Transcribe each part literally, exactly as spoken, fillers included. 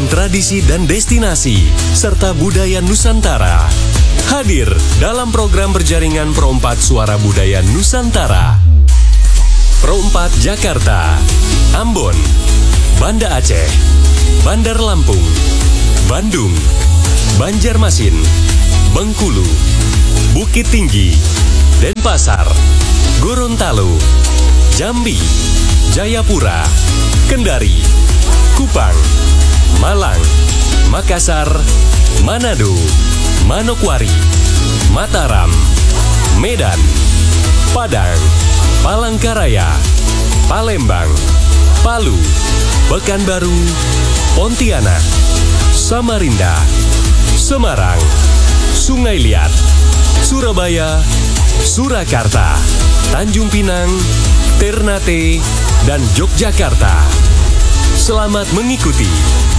tradisi dan destinasi, serta budaya Nusantara. Hadir dalam program berjaringan Pro empat Suara Budaya Nusantara. Pro empat Jakarta, Ambon, Banda Aceh, Bandar Lampung, Bandung, Banjarmasin, Bengkulu, Bukit Tinggi, Denpasar, Gorontalo, Jambi, Jayapura, Kendari, Kupang, Malang, Makassar, Manado, Manokwari, Mataram, Medan, Padang, Palangkaraya, Palembang, Palu, Pekanbaru, Pontianak, Samarinda, Semarang, Sungai Liat, Surabaya, Surakarta, Tanjung Pinang, Ternate, dan Yogyakarta. Selamat mengikuti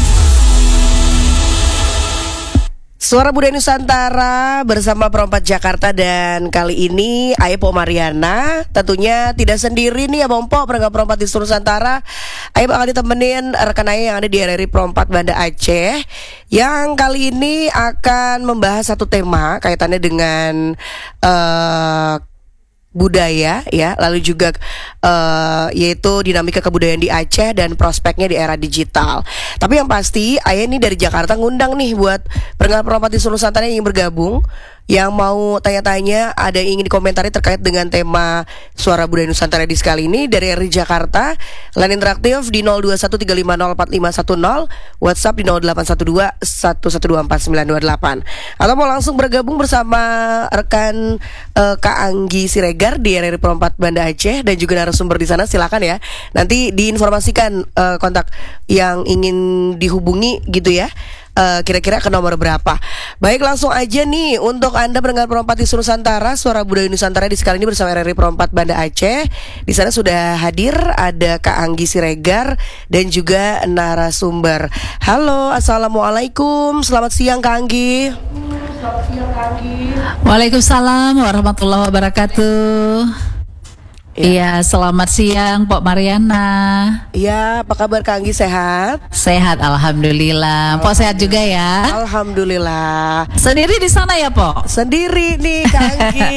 Suara Budaya Nusantara bersama Pro empat Jakarta, dan kali ini Aye Po Mariana tentunya tidak sendiri nih ya Bompo, pendengar Pro empat di seluruh Nusantara. Aye bakal ditemenin rekan Aye yang ada di R R I Pro empat Banda Aceh, yang kali ini akan membahas satu tema kaitannya dengan uh, budaya ya, lalu juga uh, yaitu dinamika kebudayaan di Aceh dan prospeknya di era digital. Tapi yang pasti Aye ini dari Jakarta ngundang nih buat pendengar Pro empat di seluruh Nusantara yang ingin bergabung, yang mau tanya-tanya, ada yang ingin dikomentari terkait dengan tema Suara Budaya Nusantara di sekali ini dari R R I Jakarta. Line interaktif di nol dua satu tiga lima nol empat lima satu nol, WhatsApp di nol delapan satu dua satu satu dua empat sembilan dua delapan, atau mau langsung bergabung bersama rekan uh, Kak Anggi Siregar di R R I Pro empat Banda Aceh dan juga narasumber di sana. Silakan ya, nanti diinformasikan uh, kontak yang ingin dihubungi gitu ya. Uh, kira-kira ke nomor berapa. Baik, langsung aja nih untuk Anda pendengar Pro empat di seluruh Nusantara, Suara Budaya Nusantara di sekali ini bersama R R I Pro empat Banda Aceh. Di sana sudah hadir ada Kak Anggi Siregar dan juga narasumber. Halo, assalamualaikum. Selamat siang Kak Anggi. Selamat siang Kak Anggi. Waalaikumsalam warahmatullahi wabarakatuh. Iya, selamat siang Pok Mariana. Iya, apa kabar Kak Anggi, sehat? Sehat, alhamdulillah. Pok sehat juga ya? Alhamdulillah. Sendiri di sana ya Pok? Sendiri nih Kak Anggi.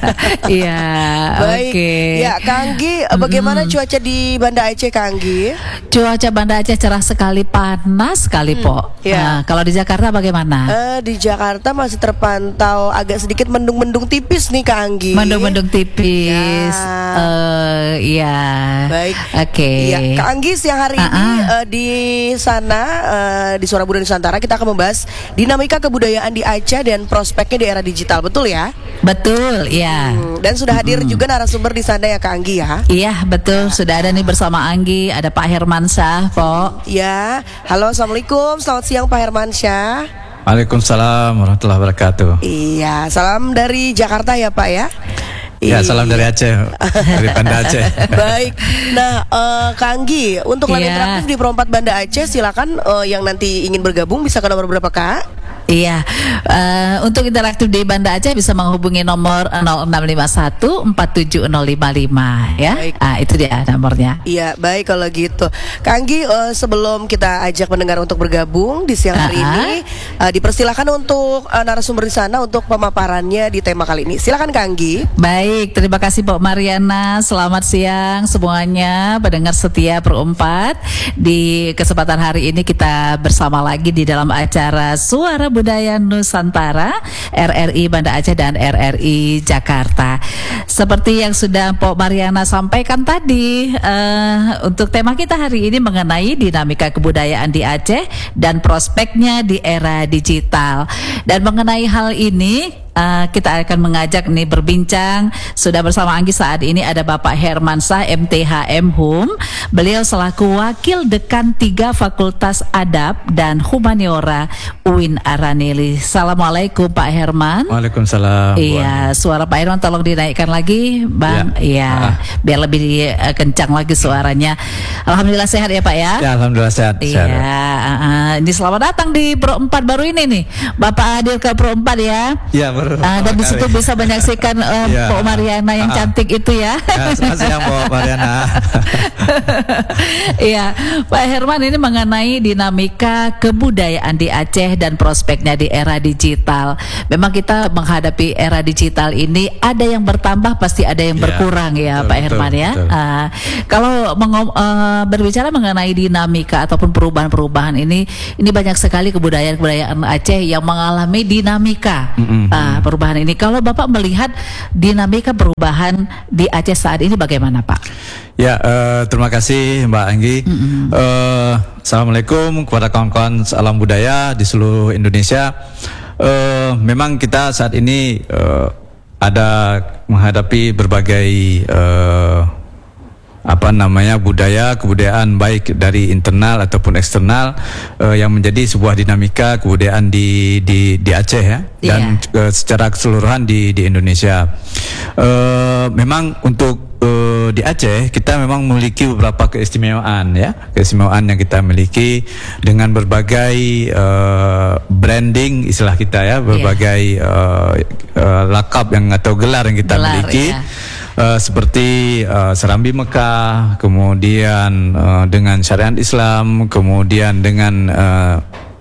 Iya, baik. Okay. Ya Kak Anggi, bagaimana hmm. cuaca di Banda Aceh Kak Anggi? Cuaca Banda Aceh cerah sekali, panas sekali hmm. Pok. Ya. Nah, kalau di Jakarta bagaimana? Uh, di Jakarta masih terpantau agak sedikit mendung-mendung tipis nih Kak Anggi. Mendung-mendung tipis. Ya. Uh, iya. Baik. Oke. Okay. Ya, Kak Anggi, siang hari uh-uh. ini uh, di sana uh, di Suara Budaya Nusantara kita akan membahas dinamika kebudayaan di Aceh dan prospeknya di era digital, betul ya? Betul, ya. Hmm, dan sudah hadir hmm. juga narasumber di sana ya Kak Anggi ya? Iya, betul. Ya. Sudah ada nih bersama Anggi, ada Pak Hermansyah, Pok. Ya. Halo, assalamualaikum. Selamat siang Pak Hermansyah. Waalaikumsalam warahmatullahi wabarakatuh. Iya, salam dari Jakarta ya Pak ya. Ya, salam dari Aceh, dari Banda Aceh. Baik, nah uh, Kak Anggi, untuk line yeah. interaktif di Pro empat Banda Aceh, silakan uh, yang nanti ingin bergabung bisa ke nomor berapa Kak? Iya, uh, untuk interaktif di Banda Aceh bisa menghubungi nomor nol enam lima satu empat tujuh nol lima lima ya. Baik. Ah, itu dia nomornya. Iya, baik kalau gitu. Kak Anggi, uh, sebelum kita ajak pendengar untuk bergabung di siang hari uh-huh. ini, uh, dipersilakan untuk uh, narasumber di sana untuk pemaparannya di tema kali ini. Silakan Kak Anggi. Baik, terima kasih Pok Mariana. Selamat siang semuanya pendengar setia Pro empat. Di kesempatan hari ini kita bersama lagi di dalam acara Suara Budaya Nusantara R R I Banda Aceh dan R R I Jakarta. Seperti yang sudah Pok Mariana sampaikan tadi, uh, untuk tema kita hari ini mengenai dinamika kebudayaan di Aceh dan prospeknya di era digital. Dan mengenai hal ini Uh, kita akan mengajak nih berbincang. Sudah bersama Anggi saat ini ada Bapak Hermansyah M T H M Hum. Beliau selaku Wakil Dekan tiga Fakultas Adab dan Humaniora U I N Aranili. Assalamualaikum Pak Herman. Waalaikumsalam. Iya, suara Pak Herman tolong dinaikkan lagi Bang. Iya, ya, biar lebih uh, kencang lagi suaranya. Alhamdulillah sehat ya Pak ya. Ya, alhamdulillah sehat. Iya, uh, uh, ini selamat datang di Pro empat baru ini nih. Bapak hadir ke Pro empat ya. Iya, baru Uh, dan di situ bisa menyaksikan uh, Ya. Pok Mariana yang Ah. cantik itu ya. Ya, selamat siang Pok Mariana. Iya, Pak Herman, ini mengenai dinamika kebudayaan di Aceh dan prospeknya di era digital. Memang kita menghadapi era digital ini ada yang bertambah pasti ada yang Ya, berkurang ya, betul, Pak Herman betul, ya. betul. Uh, kalau mengom- uh, berbicara mengenai dinamika ataupun perubahan-perubahan ini, ini banyak sekali kebudayaan-kebudayaan Aceh yang mengalami dinamika Mm-mm. uh, perubahan ini. Kalau Bapak melihat dinamika perubahan di Aceh saat ini bagaimana, Pak? Ya, eh, terima kasih Mbak Anggi. Eh, Assalamualaikum kepada kawan-kawan salam budaya di seluruh Indonesia. Eh, memang kita saat ini eh, ada menghadapi berbagai eh, apa namanya budaya kebudayaan baik dari internal ataupun eksternal eh, yang menjadi sebuah dinamika kebudayaan di di di Aceh ya, dan Iya. eh, secara keseluruhan di di Indonesia. Eh, memang untuk Uh, di Aceh kita memang memiliki beberapa keistimewaan ya, keistimewaan yang kita miliki dengan berbagai uh, branding istilah kita ya, berbagai uh, uh, lakap yang atau gelar yang kita Gelar, miliki. ya. Uh, seperti uh, Serambi Mekah, kemudian uh, dengan syariat Islam, kemudian dengan uh,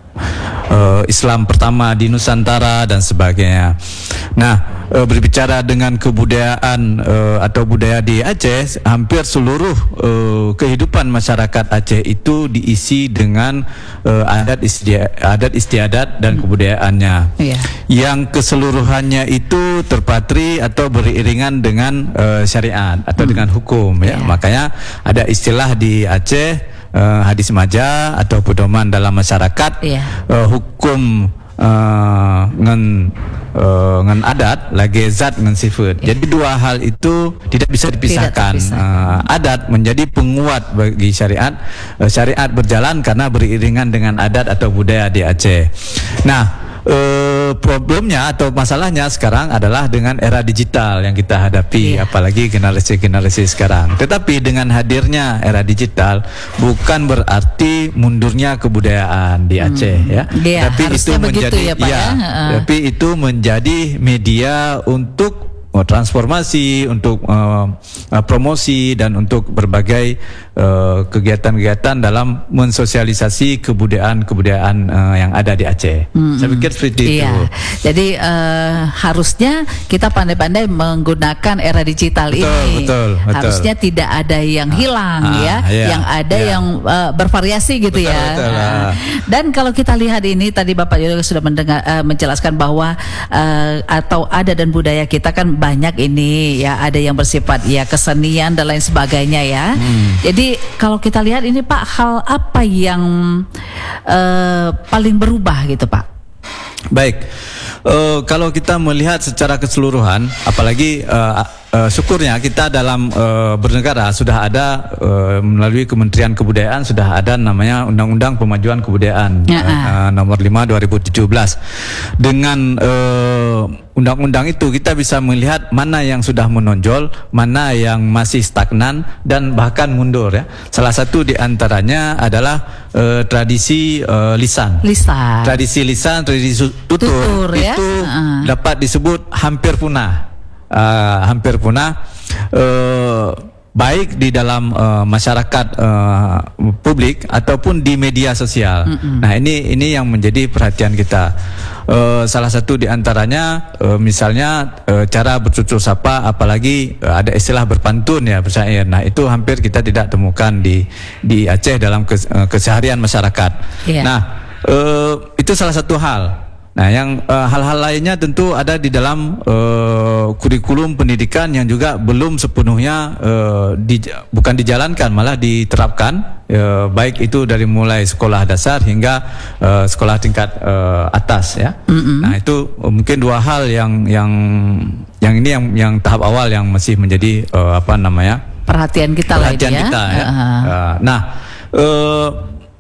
uh, Islam pertama di Nusantara dan sebagainya. Nah, uh, berbicara dengan kebudayaan uh, atau budaya di Aceh, hampir seluruh uh, kehidupan masyarakat Aceh itu diisi dengan uh, adat istia, adat istiadat dan kebudayaannya. Iya. Yang keseluruhannya itu terpatri atau beriringan dengan uh, syariat atau Hmm. dengan hukum ya. Iya. Makanya ada istilah di Aceh uh, hadis maja atau pedoman dalam masyarakat, Iya. uh, hukum uh, ngen uh, ngen adat lagi zat ngen sifat. Iya. Jadi dua hal itu tidak bisa dipisahkan. terpisahkan. Uh, adat menjadi penguat bagi syariat. Uh, syariat berjalan karena beriringan dengan adat atau budaya di Aceh. Nah, Uh, problemnya atau masalahnya sekarang adalah dengan era digital yang kita hadapi, Iya. apalagi generasi-generasi sekarang. Tetapi dengan hadirnya era digital bukan berarti mundurnya kebudayaan di Aceh ya. Iya, Tapi itu harusnya begitu menjadi ya, Pak, ya. Heeh. Tapi itu menjadi media untuk uh, transformasi, untuk uh, uh, promosi dan untuk berbagai uh, kegiatan-kegiatan dalam mensosialisasi kebudayaan-kebudayaan uh, yang ada di Aceh. Saya pikir seperti Iya, itu. jadi eh, harusnya kita pandai-pandai menggunakan era digital Betul, ini. betul, betul. Harusnya tidak ada yang hilang ah, ya, iya, yang ada iya. yang eh, bervariasi gitu Betul, ya. betul, Nah, ah. dan kalau kita lihat ini tadi Bapak juga sudah mendengar eh, menjelaskan bahwa eh, atau adat dan budaya kita kan banyak ini ya, ada yang bersifat ya kesenian dan lain sebagainya ya. Hmm. Jadi kalau kita lihat ini Pak, hal apa yang eh, paling berubah gitu Pak? Baik, uh, kalau kita melihat secara keseluruhan, apalagi uh, uh, syukurnya kita dalam uh, bernegara sudah ada uh, melalui Kementerian Kebudayaan sudah ada namanya Undang-Undang Pemajuan Kebudayaan Ya, uh, uh, nomor lima dua ribu tujuh belas. Dengan uh, undang-undang itu kita bisa melihat mana yang sudah menonjol, mana yang masih stagnan dan bahkan mundur ya. Salah satu di antaranya adalah uh, tradisi uh, lisan. Lisan. Tradisi lisan, tradisi tutur, Tutur, ya? itu Uh. dapat disebut hampir punah, uh, hampir punah, uh, baik di dalam uh, masyarakat uh, publik ataupun di media sosial. Mm-mm. Nah ini ini yang menjadi perhatian kita. Uh, salah satu di antaranya uh, misalnya uh, cara bertutur sapa, apalagi uh, ada istilah berpantun ya, bersyair. Nah itu hampir kita tidak temukan di di Aceh dalam kes, uh, keseharian masyarakat. Yeah. Nah uh, itu salah satu hal. Nah, yang uh, hal-hal lainnya tentu ada di dalam uh, kurikulum pendidikan yang juga belum sepenuhnya uh, di, bukan dijalankan, malah diterapkan, uh, baik itu dari mulai sekolah dasar hingga uh, sekolah tingkat uh, atas ya. Mm-hmm. Nah, itu uh, mungkin dua hal yang yang yang ini yang yang tahap awal yang masih menjadi uh, apa namanya? Perhatian kita perhatian lah ini ya. kita ya. Uh-huh. Uh, nah, uh,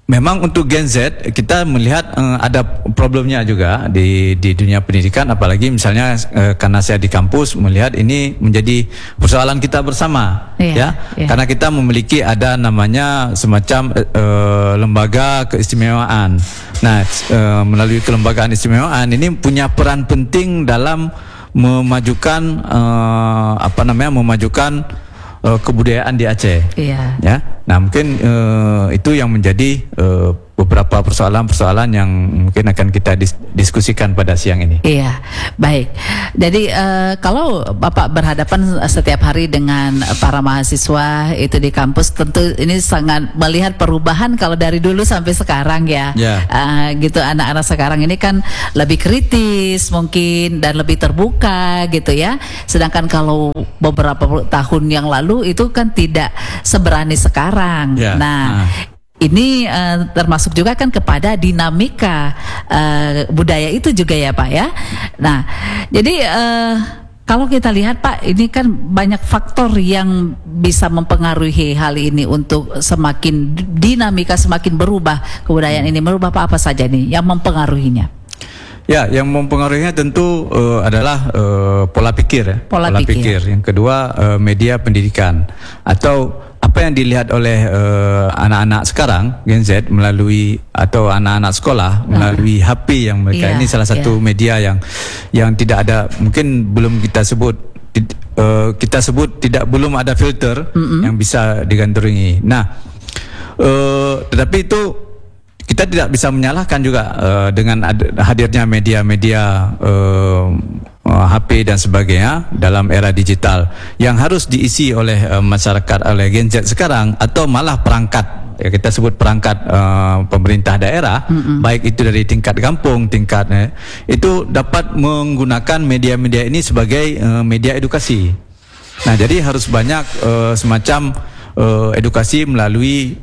memang untuk Gen Z kita melihat uh, ada problemnya juga di di dunia pendidikan, apalagi misalnya uh, karena saya di kampus melihat ini menjadi persoalan kita bersama, yeah, ya, yeah. karena kita memiliki ada namanya semacam uh, lembaga keistimewaan. Nah, uh, melalui kelembagaan istimewaan ini punya peran penting dalam memajukan uh, apa namanya memajukan Uh, kebudayaan di Aceh, iya. ya. Nah mungkin uh, itu yang menjadi uh, beberapa persoalan-persoalan yang mungkin akan kita dis- diskusikan pada siang ini. Iya, baik. Jadi uh, kalau Bapak berhadapan setiap hari dengan para mahasiswa itu di kampus, tentu ini sangat melihat perubahan kalau dari dulu sampai sekarang ya. Yeah. Uh, gitu anak-anak sekarang ini kan lebih kritis mungkin dan lebih terbuka gitu ya. Sedangkan kalau beberapa tahun yang lalu itu kan tidak seberani sekarang. Yeah. Nah. Uh. Ini uh, termasuk juga kan kepada dinamika uh, budaya itu juga ya Pak ya. Nah, jadi uh, kalau kita lihat Pak, ini kan banyak faktor yang bisa mempengaruhi hal ini untuk semakin dinamika semakin berubah kebudayaan ini merubah apa, apa saja nih yang mempengaruhinya? Ya, yang mempengaruhinya tentu uh, adalah uh, pola pikir ya. Pola, pola pikir. pikir. Yang kedua uh, media pendidikan atau apa yang dilihat oleh uh, anak-anak sekarang Gen Z melalui atau anak-anak sekolah melalui H P yang mereka, yeah, ini salah satu yeah. media yang yang tidak ada, mungkin belum kita sebut uh, kita sebut tidak belum ada filter mm-hmm. yang bisa digandrungi. Nah, uh, tetapi itu kita tidak bisa menyalahkan juga uh, dengan ad- hadirnya media-media uh, uh, H P dan sebagainya dalam era digital yang harus diisi oleh uh, masyarakat, oleh Gen Z sekarang, atau malah perangkat, ya kita sebut perangkat uh, pemerintah daerah, mm-hmm. baik itu dari tingkat kampung, tingkat eh, itu dapat menggunakan media-media ini sebagai uh, media edukasi. Nah, jadi harus banyak uh, semacam uh, edukasi melalui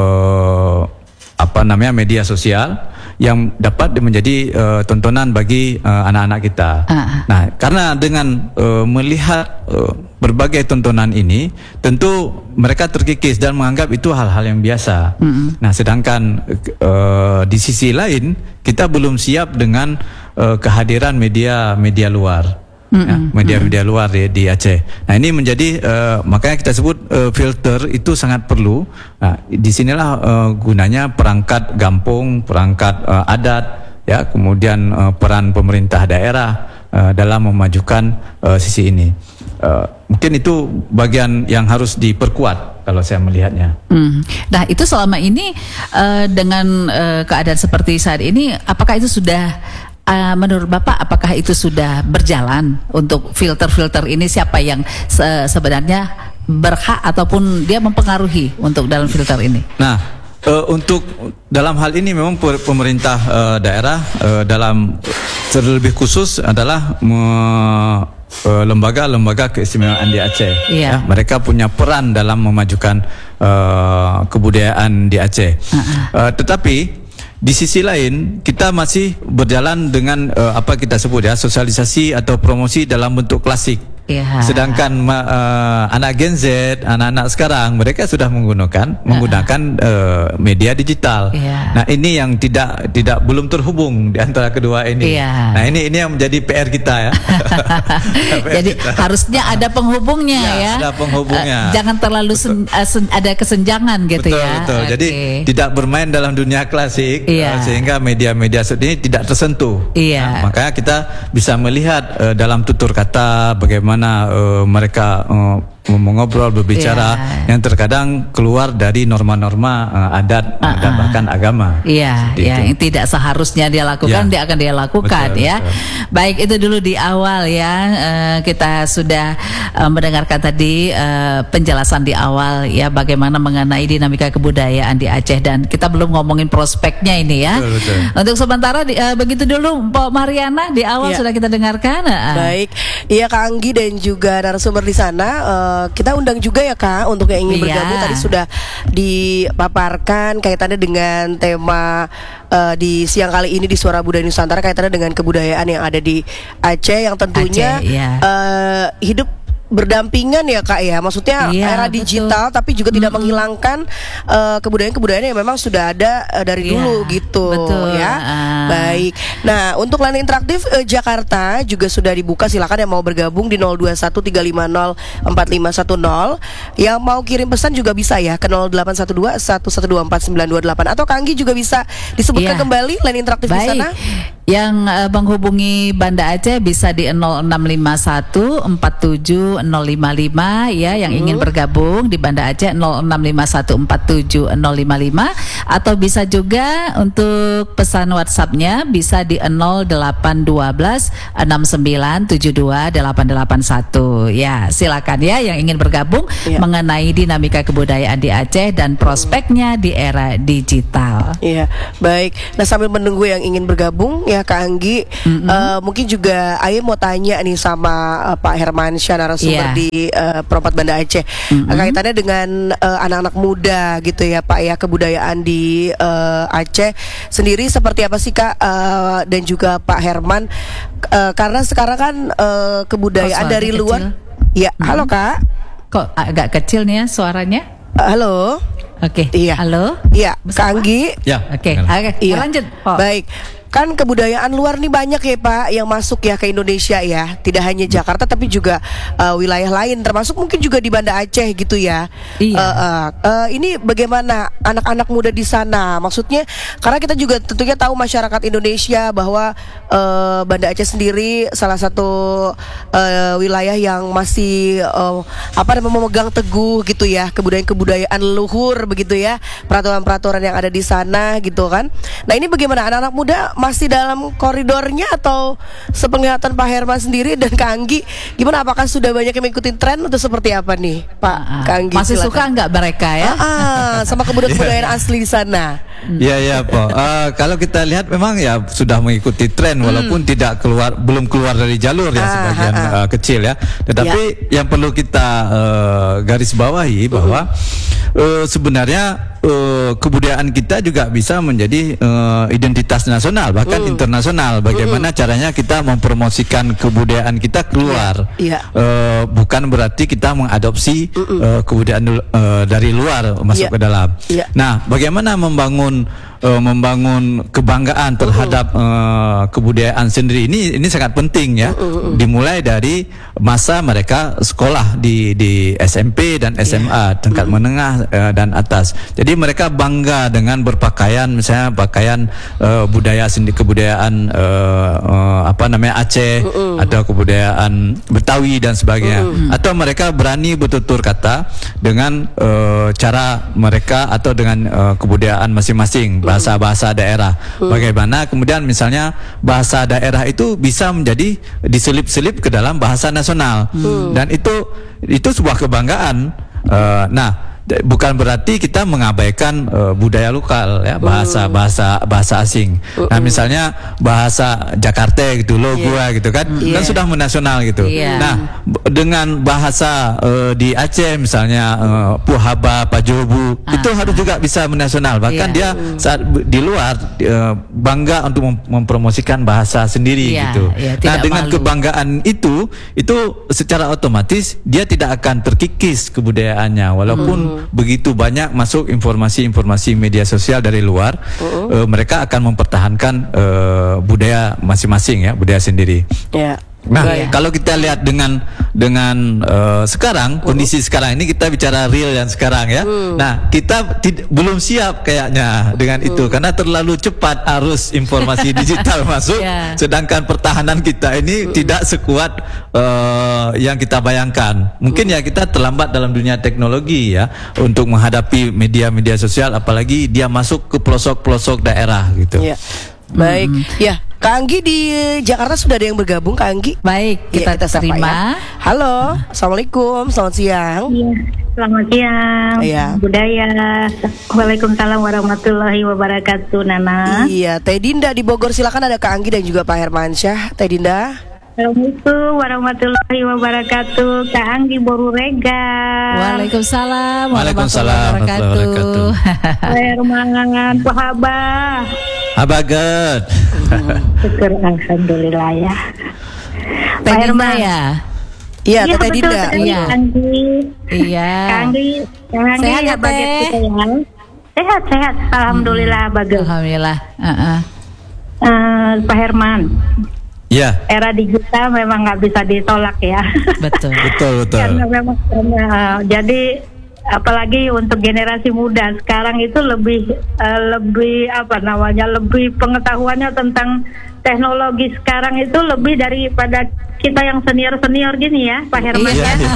uh, apa namanya media sosial yang dapat menjadi uh, tontonan bagi uh, anak-anak kita. Uh. Nah, karena dengan uh, melihat uh, berbagai tontonan ini, tentu mereka terkikis dan menganggap itu hal-hal yang biasa. Mm-hmm. Nah, sedangkan uh, di sisi lain kita belum siap dengan uh, kehadiran media-media luar. Ya, media-media mm-hmm. luar di, di Aceh. Nah, ini menjadi uh, makanya kita sebut uh, filter itu sangat perlu. Nah, disinilah uh, gunanya perangkat kampung, perangkat uh, adat, ya, kemudian uh, peran pemerintah daerah uh, dalam memajukan uh, sisi ini. Uh, mungkin itu bagian yang harus diperkuat kalau saya melihatnya. Hmm. Nah, itu selama ini uh, dengan uh, keadaan seperti saat ini, apakah itu sudah Uh, menurut Bapak, apakah itu sudah berjalan untuk filter-filter ini? Siapa yang se- sebenarnya berhak ataupun dia mempengaruhi untuk dalam filter ini? Nah, uh, untuk dalam hal ini memang pemerintah uh, daerah uh, dalam terlebih khusus adalah me- uh, lembaga-lembaga keistimewaan di Aceh. Yeah. Ya, mereka punya peran dalam memajukan uh, kebudayaan di Aceh. Uh-uh. Uh, tetapi di sisi lain kita masih berjalan dengan uh, apa kita sebut ya sosialisasi atau promosi dalam bentuk klasik. Yeah. Sedangkan uh, anak Gen Z, anak-anak sekarang mereka sudah menggunakan uh. menggunakan uh, media digital. Yeah. Nah, ini yang tidak tidak belum terhubung di antara kedua ini. Yeah. Nah, ini ini yang menjadi P R kita ya. P R Jadi kita. Harusnya ada penghubungnya ya. ya. Ada penghubungnya. Uh, jangan terlalu sen, uh, sen, ada kesenjangan gitu betul, ya. Betul. Okay. Jadi tidak bermain dalam dunia klasik yeah. uh, sehingga media-media ini tidak tersentuh. Yeah. Nah, makanya kita bisa melihat uh, dalam tutur kata bagaimana Mana uh, mereka uh, mengobrol, berbicara yeah. yang terkadang keluar dari norma-norma uh, adat uh-uh. dan bahkan agama. Iya, yeah, yeah, yang tidak seharusnya dia lakukan, yeah. dia akan dia lakukan. Betul, ya. Betul. Baik, itu dulu di awal ya, uh, kita sudah uh, mendengarkan tadi uh, penjelasan di awal ya bagaimana mengenai dinamika kebudayaan di Aceh, dan kita belum ngomongin prospeknya ini ya. Betul, betul. Untuk sementara di, uh, begitu dulu Mbak Mariana di awal yeah. sudah kita dengarkan. Uh. Baik, iya Kak Anggi dan juga narasumber di sana. Uh, kita undang juga ya Kak untuk yang ingin iya. bergabung. Tadi sudah dipaparkan kaitannya dengan tema uh, di siang kali ini di Suara Budaya Nusantara, kaitannya dengan kebudayaan yang ada di Aceh yang tentunya Aceh, iya. uh, hidup berdampingan ya Kak ya. Maksudnya Iya, era betul. digital tapi juga tidak menghilangkan uh, kebudayaan-kebudayaan yang memang sudah ada uh, dari Iya, dulu gitu betul. ya. Ah. Baik. Nah, untuk layanan interaktif uh, Jakarta juga sudah dibuka. Silakan yang mau bergabung di nol dua satu tiga lima nol empat lima satu nol. Yang mau kirim pesan juga bisa ya ke nol delapan satu dua satu satu dua empat sembilan dua delapan, atau Kak Anggi juga bisa disebutkan Iya. kembali layanan interaktif di Baik. sana. Yang uh, menghubungi Banda Aceh bisa di nol enam lima satu empat tujuh nol lima lima ya, yang ingin bergabung di Banda Aceh nol enam lima satu empat tujuh nol lima lima, atau bisa juga untuk pesan WhatsApp-nya bisa di nol delapan satu dua enam sembilan tujuh dua delapan delapan satu. Ya, silakan ya yang ingin bergabung Ya. mengenai dinamika kebudayaan di Aceh dan prospeknya di era digital. Iya, baik. Nah, sambil menunggu yang ingin bergabung ya Kak Anggi, eh, mungkin juga Aye mau tanya nih sama eh, Pak Hermansyah, narasumber Iya. di eh, Perompat Banda Aceh, kaitannya dengan eh, anak-anak muda gitu ya Pak ya, kebudayaan di eh, Aceh sendiri seperti apa sih Kak, eh, dan juga Pak Herman, Eh, karena sekarang kan eh, kebudayaan Oh, suaranya dari kecil. luar. Ya, halo Kak. Kok agak kecil nih ya suaranya? Eh, halo. Oke. Iya. Halo. Iya, Kak Bersama? Anggi. Ya. Oke. Kenal. Oke. Iya. Lanjut. Oh. Baik. Kan kebudayaan luar nih banyak ya Pak yang masuk ya ke Indonesia ya. Tidak hanya Jakarta tapi juga uh, wilayah lain, termasuk mungkin juga di Banda Aceh gitu ya. Iya. Uh, uh, uh, ini bagaimana anak-anak muda di sana? Maksudnya karena kita juga tentunya tahu masyarakat Indonesia bahwa uh, Banda Aceh sendiri salah satu uh, wilayah yang masih uh, apa namanya memegang teguh gitu ya kebudayaan-kebudayaan leluhur begitu ya, peraturan-peraturan yang ada di sana gitu kan. Nah, ini bagaimana anak-anak muda masih dalam koridornya atau sepenglihatan Pak Herman sendiri dan Kak Anggi, gimana, apakah sudah banyak yang mengikuti tren atau seperti apa nih Pak? Ah, Kak Anggi, masih silakan. suka nggak mereka ya? Ah, ah, sama kebudayaan-kebudayaan asli di sana. Ya ya Po. Uh, kalau kita lihat memang ya sudah mengikuti tren walaupun tidak keluar, belum keluar dari jalur ya Ah, sebagian ah, ah. uh, kecil ya. Tetapi yang perlu kita uh, garis bawahi bahwa uh, sebenarnya uh, kebudayaan kita juga bisa menjadi uh, identitas nasional bahkan internasional. Bagaimana caranya kita mempromosikan kebudayaan kita keluar? Iya. Uh, bukan berarti kita mengadopsi uh, kebudayaan uh, dari luar masuk Iya. ke dalam. Iya. Nah, bagaimana membangun uh, membangun kebanggaan terhadap uh, kebudayaan sendiri ini ini sangat penting ya. Dimulai dari masa mereka sekolah di di S M P dan S M A tingkat menengah uh, dan atas. Jadi mereka bangga dengan berpakaian misalnya pakaian uh, budaya sendiri, kebudayaan uh, uh, apa namanya Aceh atau kebudayaan Betawi dan sebagainya. Atau mereka berani bertutur kata dengan uh, cara mereka atau dengan uh, kebudayaan masing-masing, bahasa-bahasa daerah. Bagaimana kemudian misalnya bahasa daerah itu bisa menjadi diselip-selip ke dalam bahasa nasional. Dan itu itu sebuah kebanggaan. Uh, nah, d- bukan berarti kita mengabaikan uh, budaya lokal ya, bahasa bahasa bahasa asing. Nah, misalnya bahasa Jakarta gitu, lo gua gitu kan, kan Yeah. sudah menasional gitu. Iya. Nah, b- dengan bahasa uh, di Aceh misalnya uh, Puhaba, Pajobu, itu harus juga bisa menasional. Bahkan Iya. dia saat b- di luar uh, bangga untuk mem- mempromosikan bahasa sendiri Iya, gitu. iya, Nah, tidak dengan malu. kebanggaan itu itu secara otomatis dia tidak akan terkikis kebudayaannya walaupun begitu banyak masuk informasi-informasi media sosial dari luar, eh, mereka akan mempertahankan eh, budaya masing-masing ya, budaya sendiri. Ya. Nah, Baik. kalau kita lihat dengan dengan uh, sekarang kondisi sekarang ini, kita bicara real yang sekarang ya. Nah, kita tid- belum siap kayaknya dengan itu karena terlalu cepat arus informasi digital masuk, Ya. sedangkan pertahanan kita ini tidak sekuat uh, yang kita bayangkan. Mungkin ya kita terlambat dalam dunia teknologi ya untuk menghadapi media-media sosial, apalagi dia masuk ke pelosok-pelosok daerah gitu. Ya. Baik. Ya, Kak Anggi di Jakarta sudah ada yang bergabung, Kak Anggi. Baik, Ya, kita, sapa terima. ya. Halo, Assalamualaikum, selamat siang. Iya, selamat siang. Iya. Budaya. Waalaikumsalam warahmatullahi wabarakatuh, Nana. Iya, Teh Dinda di Bogor, silakan, ada Kak Anggi dan juga Pak Hermansyah. Teh Dinda. Assalamualaikum warahmatullahi wabarakatuh. Kak Anggi Borurega. Waalaikumsalam Waalaikumsalam warahmatullahi wabarakatuh. Herman, Pahaba. Abaget. Syukur alhamdulillah ya. Teh Pak Dinda Herman. ya. Iya, Iya, Teteh betul Dinda. sekali, Iya. Kak Anggi. Iya. Kak Anggi, Kak Anggi Sehat ya ya, budget Teh? kita ya. Sehat, sehat. Alhamdulillah bagus. Alhamdulillah. Uh-uh. Eh, Pak Herman, Ya, era digital memang nggak bisa ditolak ya. Betul. betul betul. Karena memang eh, jadi apalagi untuk generasi muda sekarang itu lebih eh, lebih apa namanya lebih pengetahuannya tentang teknologi sekarang itu lebih daripada kita yang senior senior gini ya, Pak Herman Iya. ya.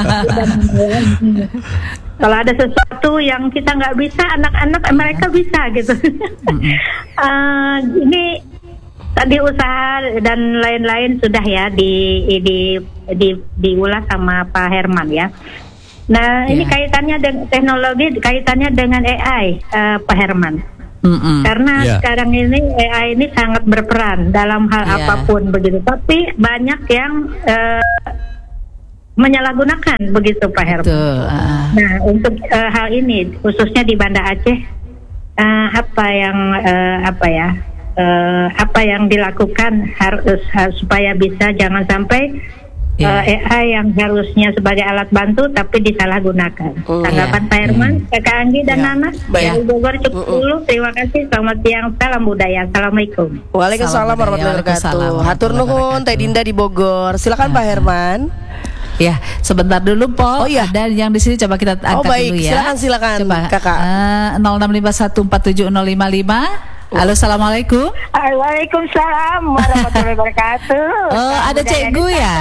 Kalau ada sesuatu yang kita nggak bisa, anak-anak mereka bisa gitu. Eh, ini tadi usaha dan lain-lain sudah ya di di di diulas sama Pak Herman ya. Nah, ini Ya. kaitannya dengan teknologi, kaitannya dengan A I, eh, Pak Herman. Mm-mm. Karena Ya. sekarang ini A I ini sangat berperan dalam hal Ya. apapun begitu. Tapi banyak yang eh, menyalahgunakan begitu, Pak Herman. Betul. Uh. Nah, untuk eh, hal ini khususnya di Banda Aceh, eh, apa yang eh, apa ya? eh, apa yang dilakukan harus, harus supaya bisa jangan sampai Iya. eh, A I yang harusnya sebagai alat bantu tapi disalahgunakan. Oh, Tanggapan iya. Pak Herman, Kakak Anggi dan Iya. Nana Baik. dari Bogor cukup dulu. Terima kasih. Selamat siang. Salam budaya. Assalamualaikum. Waalaikumsalam Salam warahmatullahi budaya. wabarakatuh. Waalaikumsalam Hatur nuhun warahmatullahi Teh Dinda di Bogor. Silakan Pak Herman. Ya, sebentar dulu Po. Oh, iya. Dan yang di sini coba kita angkat Oh, baik. dulu ya. Silakan, silakan, Coba, Kakak. eh, nol enam lima satu empat tujuh nol lima lima. Halo, assalamualaikum. Waalaikumsalam warahmatullahi wabarakatuh. Oh, ada Cikgu ya?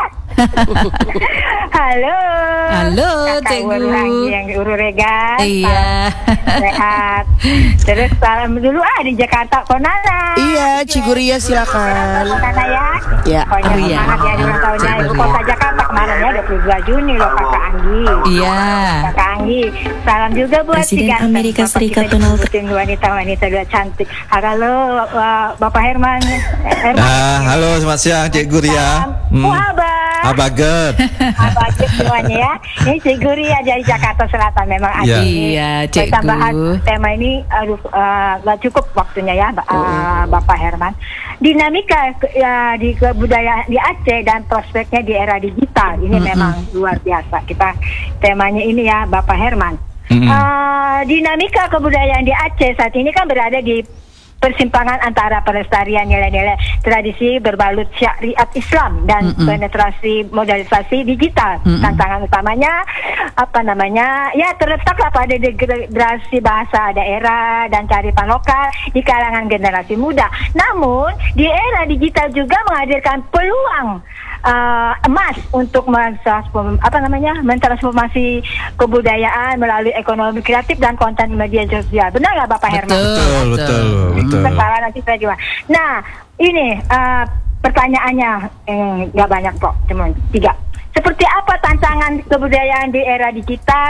Halo. Halo, Kakak Cikgu. Uru lagi yang di Uru Regan. Iya. Sehat. Terus salam dulu ah di Jakarta Konana. Iya, Ciguria silakan. Konana ya. Ya. Pokoknya Oh, iya. semangat ya di ulang tahunnya Ibu Ciguria. Kota Jakarta kemarin ya dua puluh dua Juni loh Kakak Anggi. Iya. Kakak Anggi, salam juga buat Presiden si ganteng Amerika Bapak Serikat kita Donald disebutin wanita-wanita dua cantik. Halo uh, Bapak Herman. Herman. Ah, halo, selamat siang Cik Guria. Hmm. Wabah. Abaget. Abaget semuanya ya. Ini Cik Guria dari Jakarta Selatan memang Iya. ada. Iya, Cikgu. Tambahan tema ini aduh uh, gak cukup waktunya ya uh, Bapak Herman. Dinamika uh, di kebudayaan di Aceh dan prospeknya di era digital ini Mm-mm. memang luar biasa. Kita temanya ini ya Bapak Herman. Mm-mm. Uh, dinamika kebudayaan di Aceh saat ini kan berada di persimpangan antara pelestarian nilai-nilai tradisi berbalut syariat Islam dan Mm-mm. penetrasi modernisasi digital. Mm-mm. Tantangan utamanya apa namanya ya terletaklah pada degradasi bahasa daerah dan kearifan lokal di kalangan generasi muda. Namun di era digital juga menghadirkan peluang uh, emas untuk mentransform, apa namanya mentransformasi kebudayaan melalui ekonomi kreatif dan konten media sosial. Benar nggak Bapak Herman? Betul, betul, betul. Sekarang nanti saya juga. Nah, ini uh, pertanyaannya eh, nggak banyak kok, cuma tiga. Seperti apa tantangan kebudayaan di era digital,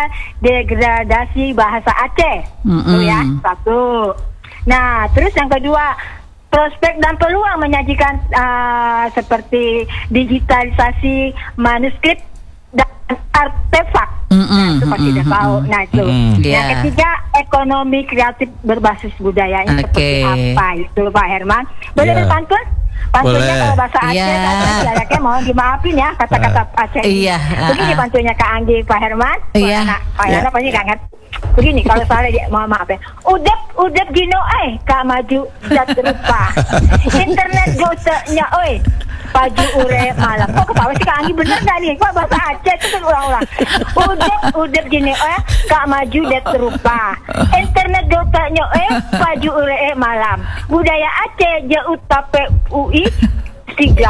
degradasi bahasa Aceh? Mm-mm. Itu ya, satu. Nah, terus yang kedua, prospek dan peluang menyajikan uh, seperti digitalisasi manuskrip dan artefak. Mm-mm. Itu pasti udah tahu. Nah itu. Mm-mm. Yang Yeah. ketiga ekonomi kreatif berbasis budaya ini Oke. seperti apa itu Pak Herman? Boleh Yeah. berpantun? Pantunnya Boleh. kalau bahasa Aceh, Yeah. yeah. Dialeknya mohon dimaafin ya kata-kata Aceh. Iya, Begini uh-uh. pantunnya Kak Anggi Pak Herman. Iya. Nah, Pak Herman pasti nggak ngerti. Begini kalau soalnya dia mohon maaf ya. Udep udep gino eh Kak maju dat rupa. Internet gotenya oi. Paju ure malam. Kok ketawa sih Kak Anggi bener gak nih? Kok bahasa Aceh itu kan ulang-ulang. Udep udep gini eh Kak maju dat rupa. Internet gotenya eh paju ure eh malam. Budaya Aceh jaut tape U I tiga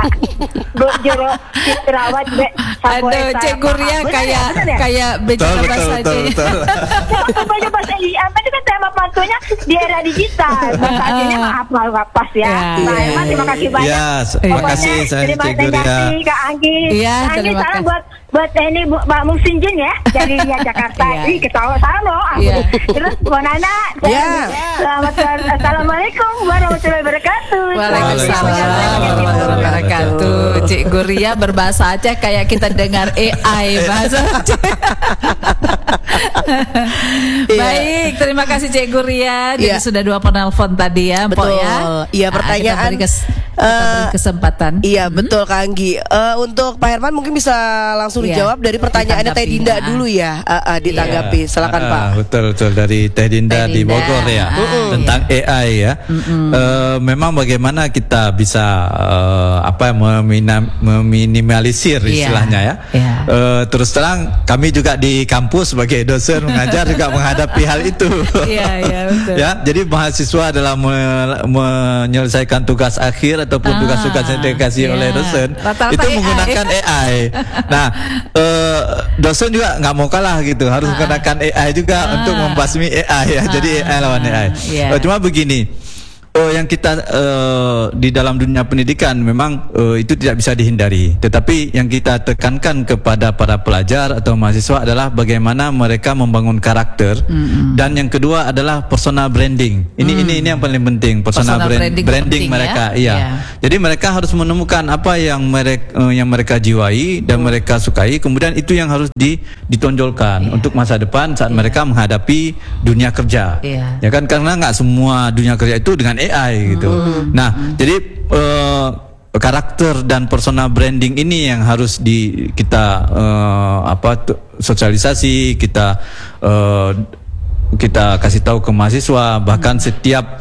Bojoro Citrawat be Aduh, Cik Guria kayak kayak Betul, bicara betul, bahasa betul, Aceh. betul. Coba bahasa Inggris apa itu kan tema pantunya di era digital. Bahasa Acehnya maaf maaf pas ya. Ya, Nah, ya, Herman, terima kasih banyak. Ya, terima Pokoknya, kasih saya terima Cik Guria. kasih Kak Anggi. Iya, Kak Anggi terima salam kasih. buat buat ini Bu- Mbak Musinjin ya dari Ria Jakarta. Iya. Ih, ketawa salam loh. aku. Iya. Terus Bu Nana, saya- Iya. selamat assalamualaikum warahmatullahi wabarakatuh. Waalaikumsalam warahmatullahi wabarakatuh. Cik Guria berbahasa Aceh kayak kita dengar A I bahasa Aceh. Baik, terima kasih Cik Guria. Guria. Jadi Iya. sudah dua penelpon tadi ya, Mpok Betul. ya. Iya, Nah, pertanyaan, kita beri, kes- kita beri eh, kesempatan. Iya betul Kak Anggi. Eh, untuk Pak Herman mungkin bisa langsung Iya. dijawab dari pertanyaannya Teh Ditanggapi, Dinda nah. dulu ya. Ah, ah, ditanggapi. Silakan Ah, Pak. Betul betul dari Teh Dinda Teh di Dinda. Bogor ya Ah, tentang A I ya. Eh, memang bagaimana kita bisa eh, apa memina- meminimalisir Iya. istilahnya ya. Iya. Eh, terus terang kami juga di kampus sebagai dosen mengajar juga menghadapi hal itu. Iya, iya, betul. Ya, jadi mahasiswa adalah me- menyelesaikan tugas akhir ataupun Ah, tugas-tugas yang dikasih iya. oleh dosen Rata-rata itu A I. menggunakan A I. Nah, eh, dosen juga nggak mau kalah gitu, harus menggunakan A I juga Ah. untuk membasmi A I ya. Jadi A I lawan A I. Iya. Eh, Cuma begini. eh, yang kita eh, di dalam dunia pendidikan memang eh, itu tidak bisa dihindari. Tetapi yang kita tekankan kepada para pelajar atau mahasiswa adalah bagaimana mereka membangun karakter. Mm-mm. Dan yang kedua adalah personal branding. Ini ini ini yang paling penting, personal, Personal brand- branding branding, penting mereka. ya. Iya. Iya. Jadi mereka harus menemukan apa yang mereka yang mereka jiwai dan mereka sukai. Kemudian itu yang harus di, ditonjolkan Iya. untuk masa depan saat mereka menghadapi dunia kerja. Iya. Ya kan, karena nggak semua dunia kerja itu dengan A I gitu. Nah, jadi eh, karakter dan personal branding ini yang harus di kita eh, apa tu- sosialisasi, kita eh, kita kasih tahu ke mahasiswa, bahkan setiap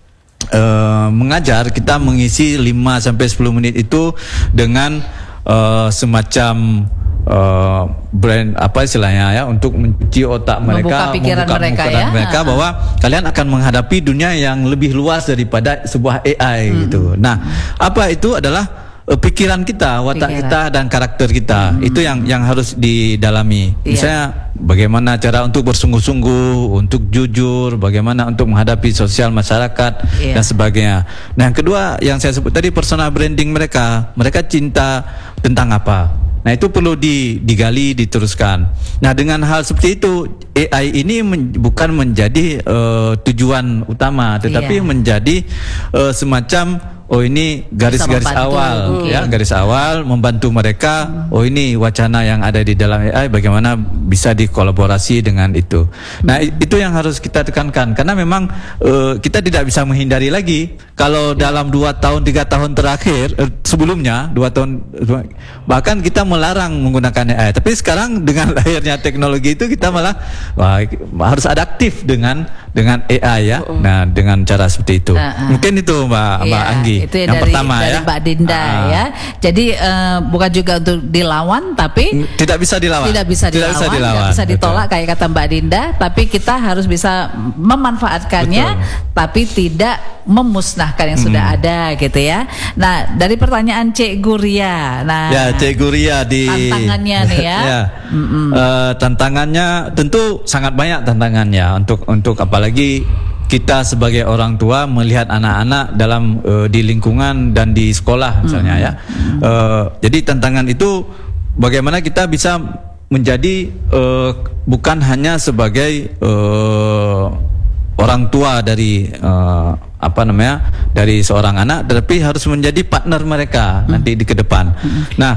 eh, mengajar kita mengisi lima sampai sepuluh menit itu dengan eh, semacam eh, brand apa istilahnya ya, untuk mencuci otak mereka, Membuka pikiran mereka pikiran ya. mereka bahwa kalian akan menghadapi dunia yang lebih luas daripada sebuah A I Hmm. gitu. Nah, apa itu adalah eh, pikiran kita, watak Pikiran. kita dan karakter kita. Itu yang yang harus didalami. Iya. Misalnya bagaimana cara untuk bersungguh-sungguh, untuk jujur, bagaimana untuk menghadapi sosial masyarakat Iya. dan sebagainya. Nah, yang kedua yang saya sebut tadi personal branding mereka. Mereka cinta tentang apa? Nah, itu perlu di, digali, diteruskan. Nah, dengan hal seperti itu, A I ini men- bukan menjadi eh, tujuan utama, tetapi Iya. menjadi eh, semacam oh ini garis-garis Bisa membantu, awal, mungkin. ya garis awal membantu mereka. Oh ini wacana yang ada di dalam A I, bagaimana bisa dikolaborasi dengan itu. Nah, i- itu yang harus kita tekankan karena memang eh, kita tidak bisa menghindari lagi kalau dalam dua tahun tiga tahun terakhir eh, sebelumnya dua tahun bahkan kita melarang menggunakan A I. Tapi sekarang dengan lahirnya teknologi itu kita malah wah, harus adaptif dengan dengan A I ya. Nah, dengan cara seperti itu. Ah, ah. Mungkin itu Mbak Mbak Iya, Anggi. itu yang dari, pertama dari ya. Mbak Dinda Ah. ya. Jadi eh, bukan juga untuk dilawan, tapi Tidak bisa dilawan. tidak bisa dilawan, Tidak bisa dilawan. tidak bisa Betul. ditolak kayak kata Mbak Dinda, tapi kita harus bisa memanfaatkannya, Betul. tapi tidak memusnahkan yang sudah ada gitu ya. Nah, dari pertanyaan Cik Guria, nah Ya, Cikgu Ria di tantangannya nih ya. ya. Eh, tantangannya tentu sangat banyak tantangannya untuk untuk apalagi kita sebagai orang tua melihat anak-anak dalam eh, di lingkungan dan di sekolah misalnya ya. Eh, jadi tantangan itu bagaimana kita bisa menjadi eh, bukan hanya sebagai eh, orang tua dari eh, apa namanya dari seorang anak, tetapi harus menjadi partner mereka nanti di ke depan. Nah,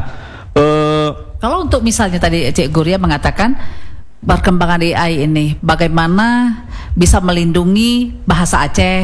eh, Kalau untuk misalnya tadi Cik Guria mengatakan perkembangan A I ini bagaimana bisa melindungi bahasa Aceh,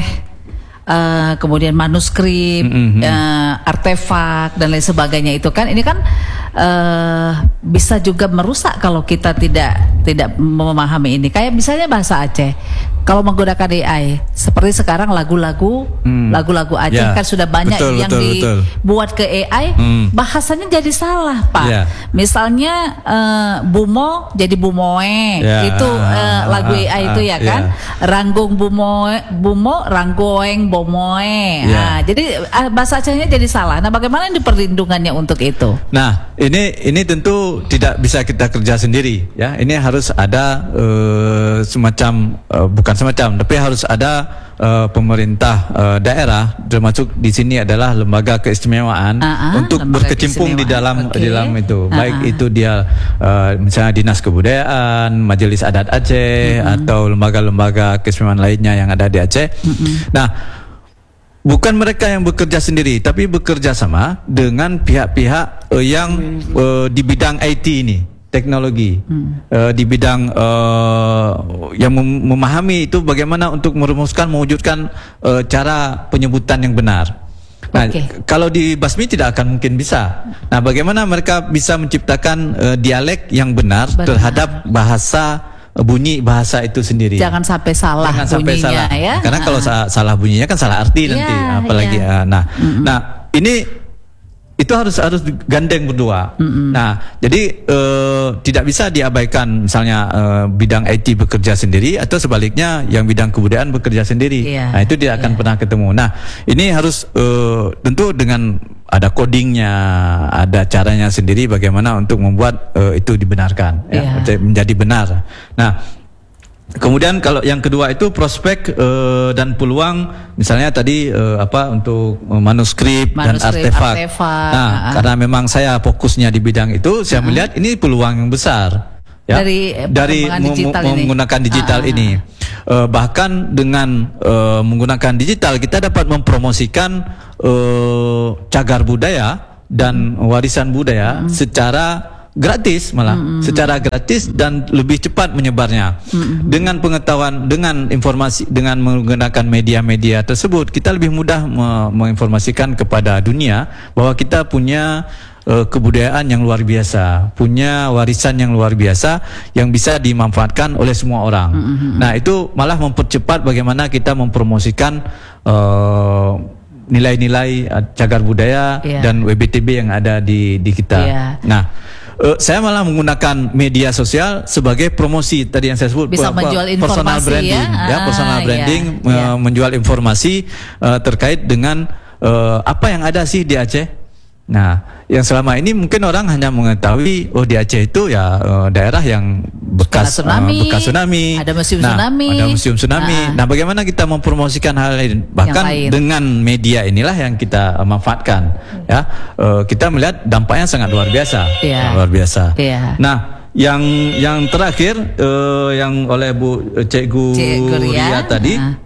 eh, kemudian manuskrip, Mm-hmm. eh, artefak dan lain sebagainya itu kan ini kan eh, bisa juga merusak kalau kita tidak tidak memahami ini. Kayak misalnya bahasa Aceh. Kalau menggunakan A I seperti sekarang lagu-lagu Hmm. lagu-lagu Aceh Ya, kan sudah banyak betul, yang betul, betul. dibuat ke A I, Hmm. bahasanya jadi salah Pak. Ya. Misalnya eh, Bumo jadi Bumoe, Ya, itu eh, ah, lagu ah, A I itu ah, ya kan. Ranggung Bumoe, Bumo Ranggoeng Bomoe. Ya. Nah, jadi ah, bahasa Acehnya jadi salah. Nah, bagaimana ini perlindungannya untuk itu? Nah, ini ini tentu tidak bisa kita kerja sendiri ya. Ini harus ada eh, semacam eh, bukan semacam, tapi harus ada eh, pemerintah eh, daerah, termasuk di sini adalah lembaga keistimewaan Ah, ah, untuk lembaga berkecimpung di dalam keistimewaan. di Oke. dalam itu. Ah, Baik ah. itu dia eh, misalnya Dinas Kebudayaan, Majelis Adat Aceh atau lembaga-lembaga keistimewaan lainnya yang ada di Aceh. Nah, bukan mereka yang bekerja sendiri, tapi bekerja sama dengan pihak-pihak eh, yang eh, di bidang I T ini. teknologi, hmm. uh, di bidang uh, yang mem- memahami itu bagaimana untuk merumuskan, mewujudkan uh, cara penyebutan yang benar. Nah, okay. kalau di Basmi tidak akan mungkin bisa. Nah, bagaimana mereka bisa menciptakan uh, dialek yang benar, benar terhadap bahasa bunyi bahasa itu sendiri. Jangan sampai salah Jangan sampai bunyinya, salah. ya. Karena uh. kalau sa- salah bunyinya kan salah arti yeah, nanti, apalagi. yeah. Uh, nah, mm-hmm. nah ini itu harus harus gandeng berdua. Mm-hmm. Nah, jadi uh, tidak bisa diabaikan misalnya uh, bidang I T bekerja sendiri atau sebaliknya yang bidang kebudayaan bekerja sendiri. Yeah. Nah, itu tidak akan yeah. pernah ketemu. Nah, ini harus uh, tentu dengan ada codingnya, ada caranya sendiri bagaimana untuk membuat uh, itu dibenarkan, yeah. ya, menjadi benar. Nah, kemudian kalau yang kedua itu prospek uh, dan peluang, misalnya tadi uh, apa untuk manuskrip, manuskrip dan artefak. artefak. Nah, uh-huh. karena memang saya fokusnya di bidang itu, saya uh-huh. melihat ini peluang yang besar. Ya, dari dari digital mem- menggunakan digital uh-huh. ini. Uh, bahkan dengan uh, menggunakan digital kita dapat mempromosikan uh, cagar budaya dan warisan budaya uh-huh. secara gratis malah mm-hmm. secara gratis dan lebih cepat menyebarnya. Mm-hmm. Dengan pengetahuan, dengan informasi, dengan menggunakan media-media tersebut kita lebih mudah me- menginformasikan kepada dunia bahwa kita punya uh, kebudayaan yang luar biasa, punya warisan yang luar biasa yang bisa dimanfaatkan oleh semua orang. Mm-hmm. Nah, itu malah mempercepat bagaimana kita mempromosikan uh, nilai-nilai uh, cagar budaya yeah. dan W B T B yang ada di di kita. Yeah. Nah, Uh, saya malah menggunakan media sosial sebagai promosi tadi yang saya sebut, bisa menjual personal informasi branding, ya, ya personal ah, branding yeah, uh, yeah. menjual informasi uh, terkait dengan uh, apa yang ada sih di Aceh. Nah, yang selama ini mungkin orang hanya mengetahui oh di Aceh itu ya uh, daerah yang bekas tsunami, uh, bekas tsunami, ada museum nah, tsunami, ada museum tsunami. Uh, nah, bagaimana kita mempromosikan hal lain? Bahkan lain. dengan media inilah yang kita uh, manfaatkan. Ya, uh, kita melihat dampaknya sangat luar biasa, yeah. luar biasa. Yeah. Nah, yang yang terakhir uh, yang oleh Bu Cikgu, Cikgu Ria, Ria tadi uh.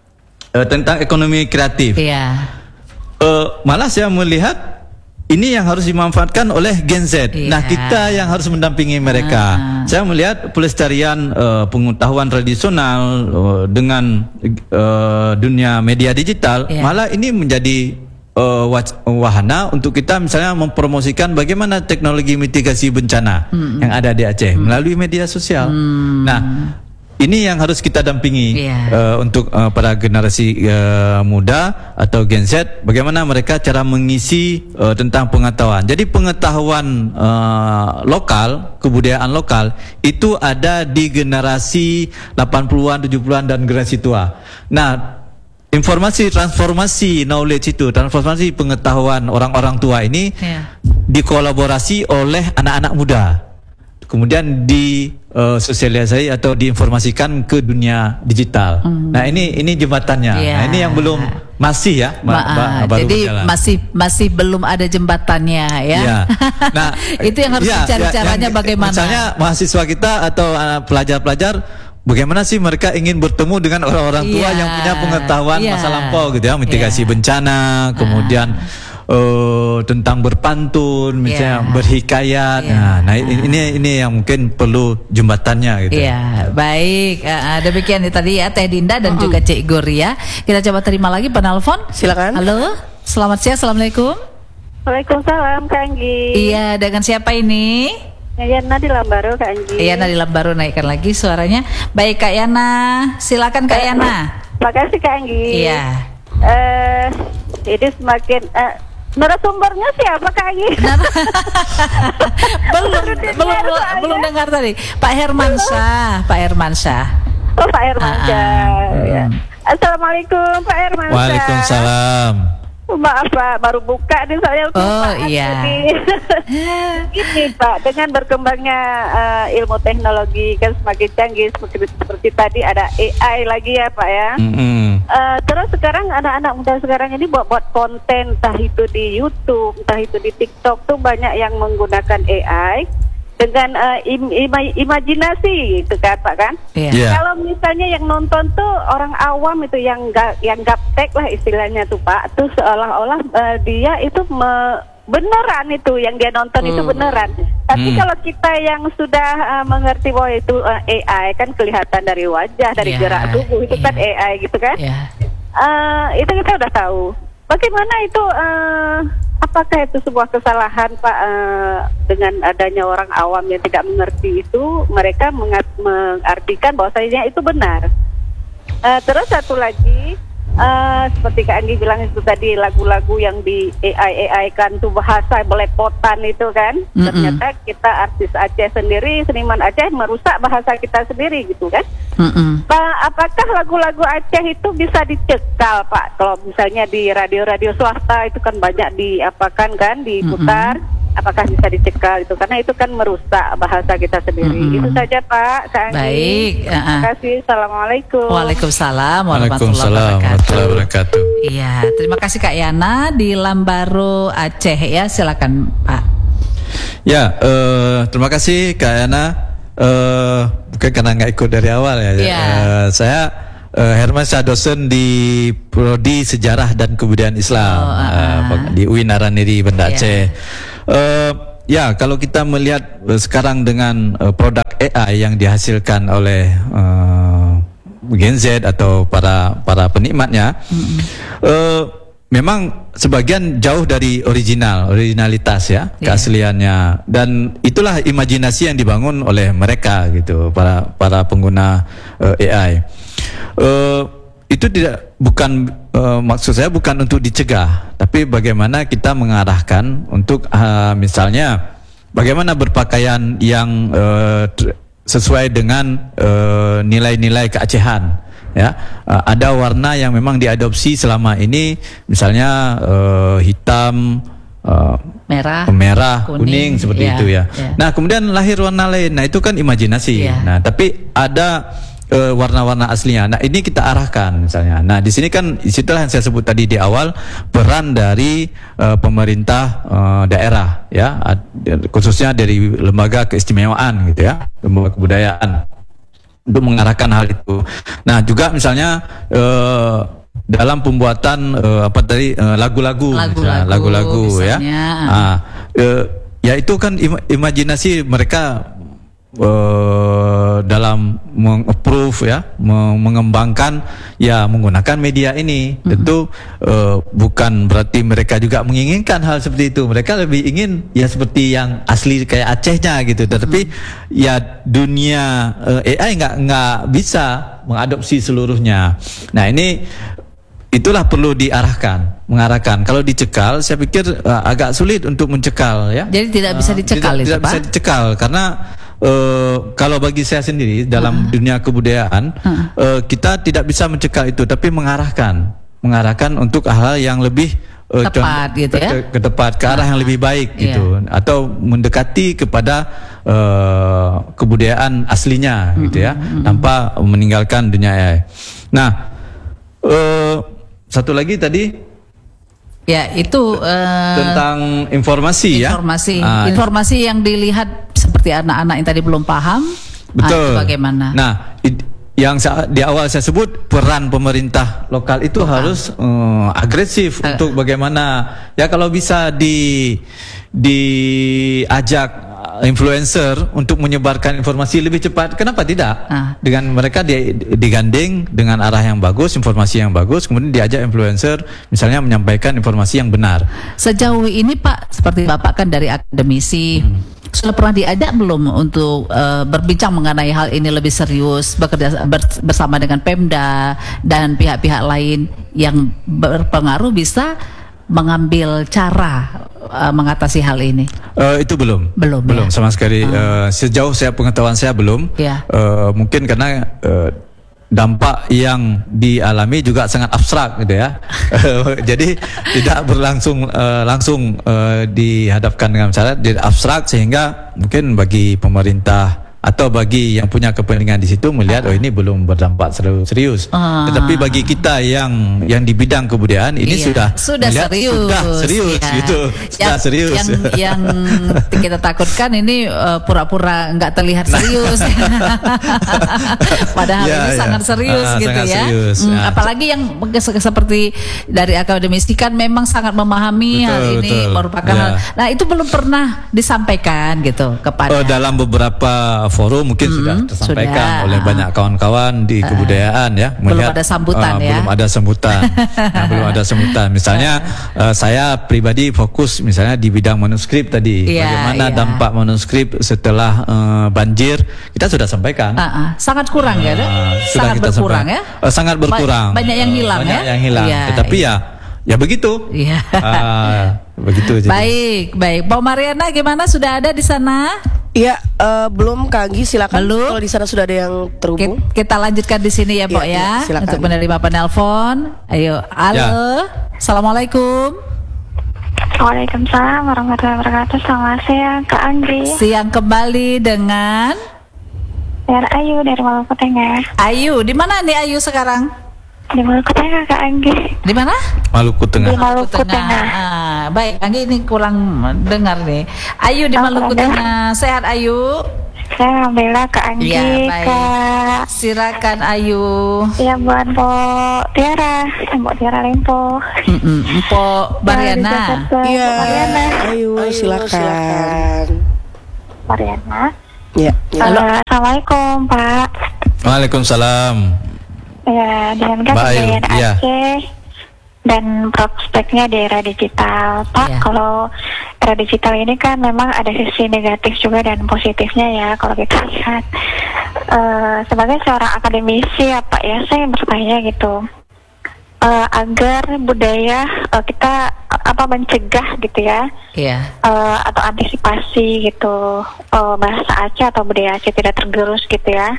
Uh, tentang ekonomi kreatif. Yeah. Uh, malah saya melihat ini yang harus dimanfaatkan oleh Gen Z. Yeah. Nah, kita yang harus mendampingi mereka. Ah. Saya melihat pelestarian uh, pengetahuan tradisional uh, dengan uh, dunia media digital, yeah. malah ini menjadi uh, wahana untuk kita misalnya mempromosikan bagaimana teknologi mitigasi bencana mm-hmm. yang ada di Aceh mm-hmm. melalui media sosial. Mm. Nah, ini yang harus kita dampingi yeah. uh, untuk uh, para generasi uh, muda atau Gen Z, bagaimana mereka cara mengisi uh, tentang pengetahuan. Jadi pengetahuan uh, lokal, kebudayaan lokal itu ada di generasi delapan puluhan, tujuh puluhan dan generasi tua. Nah, informasi transformasi knowledge itu, transformasi pengetahuan orang-orang tua ini yeah. dikolaborasi oleh anak-anak muda. Kemudian di uh, sosialisasi atau diinformasikan ke dunia digital. Mm. Nah, ini ini jembatannya. Yeah. Nah, ini yang belum masih ya, Ma- ma- baru jadi berjalan. masih masih belum ada jembatannya ya. Yeah. Nah, itu yang harus ya, dicari ya, caranya yang, bagaimana. Misalnya mahasiswa kita atau uh, pelajar-pelajar, bagaimana sih mereka ingin bertemu dengan orang-orang tua yeah. yang punya pengetahuan yeah. masa lampau gitu ya, mitigasi yeah. bencana, kemudian uh. Uh, tentang berpantun, misalnya yeah. berhikayat. Yeah. Nah, nah ini ini yang mungkin perlu jembatannya gitu. Iya, yeah. baik. Uh, demikian tadi ya Teh Dinda dan uh-uh. juga Cik Guria. Kita coba terima lagi penelpon. Silakan. Halo, selamat siang. Assalamualaikum. Waalaikumsalam, Kak Anggi. Iya, dengan siapa ini? Yana di Lambaru, Kak Anggi. Yana di Lambaru, naikkan lagi suaranya. Baik, Kak Yana. Silakan Kak Yana. Makasih, Kak Anggi. Iya. Eh, uh, ini semakin uh, narasumbernya siapa Kak Anggi? belum belum belum dengar tadi. Pak Hermansyah, Pak Hermansyah. Oh, Pak Hermansyah. Uh-uh. Ya. Assalamualaikum Pak Hermansyah. Waalaikumsalam. Maaf Pak, baru buka nih saya. Oh iya. Ini Pak, dengan berkembangnya uh, ilmu teknologi kan semakin canggih seperti, seperti tadi ada A I lagi ya Pak ya. Mm-hmm. Uh, terus sekarang anak-anak muda sekarang ini buat-buat konten, entah itu di YouTube, entah itu di TikTok tuh banyak yang menggunakan A I dengan uh, im, ima, imajinasi gitu kan Pak kan. Iya. Yeah. Kalau misalnya yang nonton tuh orang awam itu yang gak, yang gaptek lah istilahnya tuh Pak, tuh seolah-olah uh, dia itu me, beneran itu yang dia nonton Hmm. itu beneran. Tapi Hmm. kalau kita yang sudah uh, mengerti bahwa itu uh, A I kan kelihatan dari wajah, dari Yeah, gerak tubuh itu yeah. kan A I gitu kan. Ya. Uh, itu kita udah tahu. Bagaimana itu? Uh, apakah itu sebuah kesalahan Pak uh, dengan adanya orang awam yang tidak mengerti itu? Mereka mengat- mengartikan bahwasanya itu benar. Uh, terus satu lagi, uh, seperti Kak Anggi bilang itu tadi, lagu-lagu yang di A I A I kan tuh bahasa belepotan itu kan. Mm-mm. Ternyata kita artis Aceh sendiri, seniman Aceh merusak bahasa kita sendiri gitu kan. Mm-mm. Pak, apakah lagu-lagu Aceh itu bisa dicekal, Pak? Kalau misalnya di radio-radio swasta itu kan banyak diapakan kan, diputar. Apakah bisa dicekal itu? Karena itu kan merusak bahasa kita sendiri. Mm-mm. Itu saja, Pak. Kak Anggi. Baik, Terima uh-uh. kasih. Assalamualaikum. Waalaikumsalam warahmatullahi Waalaikumsalam wabarakatuh. warahmatullahi wabarakatuh. Iya, terima kasih Kak Yana di Lambaro Aceh ya, silakan Pak. Ya, eh, terima kasih Kak Yana. Eh, bukan karena nggak ikut dari awal ya. Iya. Eh, saya eh, Hermansyah, dosen di Prodi Sejarah dan Kebudayaan Islam Oh, uh-uh. eh, di U I Naraniri Banda Iya. Aceh. Eh, ya, kalau kita melihat eh, sekarang dengan eh, produk A I yang dihasilkan oleh eh, Gen Z atau para para penikmatnya, eh, memang sebagian jauh dari original, originalitas ya, Iya. keasliannya, dan itulah imajinasi yang dibangun oleh mereka gitu, para para pengguna eh, A I. Eh, itu tidak bukan eh, maksud saya bukan untuk dicegah, tapi bagaimana kita mengarahkan untuk eh, misalnya bagaimana berpakaian yang eh, tr- sesuai dengan eh, nilai-nilai keacehan. Ya, uh, ada warna yang memang diadopsi selama ini, misalnya uh, hitam, uh, Merah, merah, kuning, kuning, seperti ya, itu ya. ya. Nah, kemudian lahir warna lain. Nah, itu kan imajinasi. Ya. Nah, tapi ada uh, warna-warna aslinya. Nah, ini kita arahkan misalnya. Nah, di sini kan disitulah yang saya sebut tadi di awal, peran dari uh, pemerintah uh, daerah, ya, ad- khususnya dari lembaga keistimewaan gitu ya, lembaga kebudayaan, untuk mengarahkan hal itu. Nah, juga misalnya eh, dalam pembuatan eh, apa tadi eh, lagu-lagu, Lagu-lagu, misalnya, lagu-lagu ya. misalnya. Ah, eh, ya itu kan im- imajinasi mereka eh, dalam meng-approve ya, meng- mengembangkan ya menggunakan media ini. Tentu eh, bukan berarti mereka juga menginginkan hal seperti itu. Mereka lebih ingin ya seperti yang asli kayak Acehnya gitu. Tetapi ya dunia eh, A I nggak nggak bisa mengadopsi seluruhnya. Nah, ini itulah perlu diarahkan, mengarahkan. Kalau dicekal, saya pikir uh, agak sulit untuk mencekal ya. Jadi tidak bisa Uh, dicekal tidak, itu, tidak Pak? bisa dicekal karena uh, kalau bagi saya sendiri dalam dunia kebudayaan uh, kita tidak bisa mencekal itu, tapi mengarahkan, mengarahkan untuk hal-hal yang lebih uh, Tepat con- gitu ya? ke, ke tepat, ke arah yang lebih baik Iya. gitu, atau mendekati kepada uh, kebudayaan aslinya gitu ya, tanpa meninggalkan dunia A I. Nah, uh, satu lagi tadi Ya, itu eh, tentang informasi, informasi, ya. Ah, informasi yang dilihat seperti anak-anak yang tadi belum paham. Ah, betul. itu bagaimana? Nah, it- yang sa- di awal saya sebut peran pemerintah lokal itu harus eh, agresif Eh. untuk bagaimana ya kalau bisa di diajak influencer untuk menyebarkan informasi lebih cepat, kenapa tidak? Ah. Dengan mereka di, digandeng dengan arah yang bagus, informasi yang bagus, kemudian diajak influencer misalnya menyampaikan informasi yang benar. Sejauh ini Pak, seperti Bapak kan dari akademisi, sudah pernah diajak belum untuk eh, berbincang mengenai hal ini lebih serius, bekerja ber- bersama dengan Pemda dan pihak-pihak lain yang berpengaruh bisa mengambil cara eh, mengatasi hal ini? Eh, itu belum, Belum, belum ya? sama sekali. Eh, sejauh saya pengetahuan saya belum. Ya. Eh, mungkin karena eh, dampak yang dialami juga sangat abstrak gitu ya. Jadi tidak berlangsung eh, langsung eh, dihadapkan dengan cara tidak abstrak, sehingga mungkin bagi pemerintah atau bagi yang punya kepentingan di situ melihat uh. oh ini belum berdampak serius. Uh. Tetapi bagi kita yang yang di bidang kebudayaan ini iya. sudah sudah melihat, serius, sudah serius ya. gitu, sudah yang, serius. Yang, yang kita takutkan ini uh, pura-pura nggak terlihat serius, padahal ya, ini ya. sangat serius uh, gitu sangat ya. Serius. Hmm, nah, apalagi yang seperti dari akademisi kan memang sangat memahami betul, hal ini betul. merupakan ya. hal. Nah itu belum pernah disampaikan gitu kepada. Oh, dalam beberapa forum mungkin hmm, sudah tersampaikan sudah. oleh banyak kawan-kawan di uh, kebudayaan ya. Melihat, belum ada sambutan uh, ya. Belum ada sambutan. nah, belum ada sambutan. Misalnya uh, saya pribadi fokus misalnya di bidang manuskrip tadi. Yeah, Bagaimana yeah. dampak manuskrip setelah uh, banjir kita sudah sampaikan. Uh, uh. Sangat kurang uh, ya. Sangat berkurang sampaikan. ya. Uh, sangat berkurang. Banyak yang hilang uh, banyak ya. yang hilang. Yeah, Tetapi yeah. ya ya begitu. Yeah. uh, begitu. Jadi. Baik baik. Pak Mariana gimana sudah ada di sana? Iya, uh, belum Kak Anggi, silakan. Belum. Kalau di sana sudah ada yang terhubung. Kita lanjutkan di sini ya, Pok ya. ya. Untuk menerima penelpon. Ayo, halo. Ya. Assalamualaikum. Waalaikumsalam warahmatullahi wabarakatuh. Selamat siang, Kak Anggi. Siang kembali dengan Dari Ayu dari Maluku Tengah. Ayu, di mana nih Ayu sekarang? Di Maluku Tengah, Kak Anggi. Di mana? Maluku Tengah. Di Maluku Tengah. Tengah. Ah, baik, Anggi ini kurang dengar nih. Ayu di oh, Maluku ada. Tengah. Sehat Ayu? Saya alhamdulillah Kak Anggi. Ya, Kak. Silakan Ayu. Iya, buat Mbok Tiara, Mbok Tiara Lempo. Mm-mm. Mbok Mariana. Iya. Ayu, silakan. Mariana. Iya. Halo. Uh, Assalamualaikum, Pak. Waalaikumsalam. Ya, dengan kebudayaan ya. Aceh dan prospeknya di era digital, Pak. Ya. Kalau era digital ini kan memang ada sisi negatif juga dan positifnya ya. Kalau kita lihat uh, sebagai seorang akademisi, ya Pak ya, saya bertanya gitu, uh, agar budaya uh, kita apa mencegah gitu ya, ya. Uh, atau antisipasi gitu uh, bahasa Aceh atau budaya Aceh tidak tergerus gitu ya.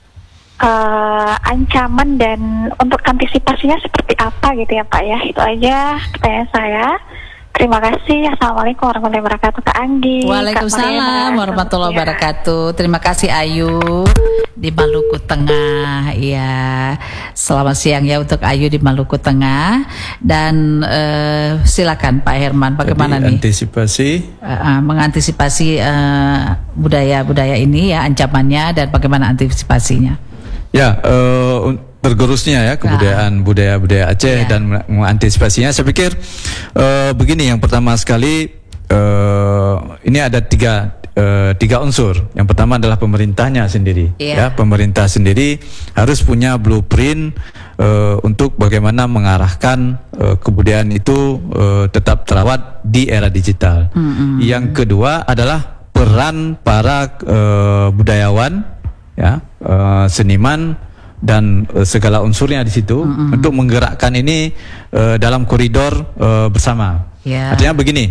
Uh, ancaman dan untuk antisipasinya seperti apa gitu ya Pak ya. Itu aja pertanyaan saya. Terima kasih. Assalamualaikum warahmatullahi wabarakatuh Kak Anggi. Waalaikumsalam warahmatullahi wabarakatuh. Terima kasih Ayu di Maluku Tengah. Iya. Selamat siang ya untuk Ayu di Maluku Tengah. Dan uh, silakan Pak Herman, bagaimana Jadi, nih? Antisipasi. Uh, uh, mengantisipasi uh, budaya-budaya ini ya, ancamannya dan bagaimana antisipasinya? Ya, uh, tergerusnya ya kebudayaan budaya-budaya Aceh ya. Dan mengantisipasinya, saya pikir uh, begini. Yang pertama sekali uh, ini ada tiga uh, tiga unsur. Yang pertama adalah pemerintahnya sendiri. Ya, ya pemerintah sendiri harus punya blueprint uh, untuk bagaimana mengarahkan uh, kebudayaan itu uh, tetap terawat di era digital. Mm-hmm. Yang kedua adalah peran para uh, budayawan. Ya, uh, seniman dan uh, segala unsurnya di situ mm-hmm. untuk menggerakkan ini uh, dalam koridor uh, bersama. Yeah. Artinya begini,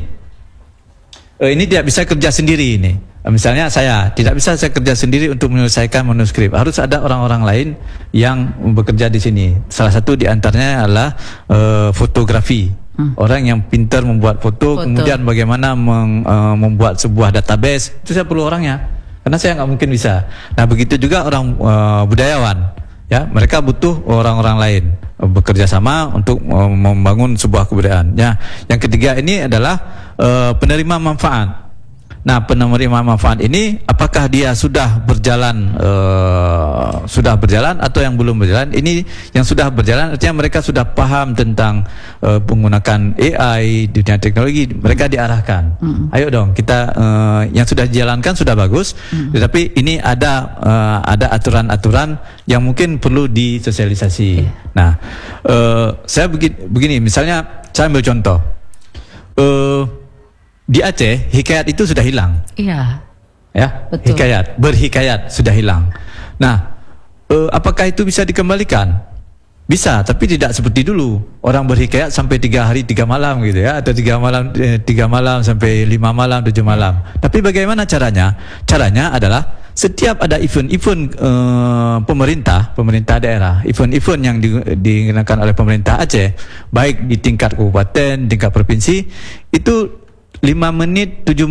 uh, ini tidak bisa kerja sendiri ini. Uh, misalnya saya tidak bisa saya kerja sendiri untuk menyelesaikan manuskrip. Harus ada orang-orang lain yang bekerja di sini. Salah satu di antaranya adalah uh, fotografi. Hmm. Orang yang pintar membuat foto, foto. kemudian bagaimana meng, uh, membuat sebuah database. Itu saya perlu orangnya. Karena saya nggak mungkin bisa. Nah begitu juga orang uh, budayawan, ya mereka butuh orang-orang lain uh, bekerja sama untuk uh, membangun sebuah kebudayaan. Ya, yang ketiga ini adalah uh, penerima manfaat. Nah penerima manfaat ini apakah dia sudah berjalan uh, sudah berjalan atau yang belum berjalan? Ini yang sudah berjalan artinya mereka sudah paham tentang uh, penggunakan A I, dunia teknologi, mereka diarahkan. Mm-hmm. Ayo dong kita uh, yang sudah dijalankan sudah bagus, mm-hmm. tetapi ini ada uh, ada aturan-aturan yang mungkin perlu disosialisasi. Yeah. Nah uh, saya begini, begini misalnya saya ambil contoh. Uh, Di Aceh, hikayat itu sudah hilang. Iya. Ya, betul. Hikayat, berhikayat sudah hilang. Nah, eh, apakah itu bisa dikembalikan? Bisa, tapi tidak seperti dulu. Orang berhikayat sampai tiga hari tiga malam gitu ya, atau tiga malam eh, tiga malam sampai lima malam tujuh malam. Tapi bagaimana caranya? Caranya adalah setiap ada event-event eh, pemerintah, pemerintah daerah, event-event yang digunakan oleh pemerintah Aceh, baik di tingkat kabupaten, tingkat provinsi, itu lima menit, tujuh menit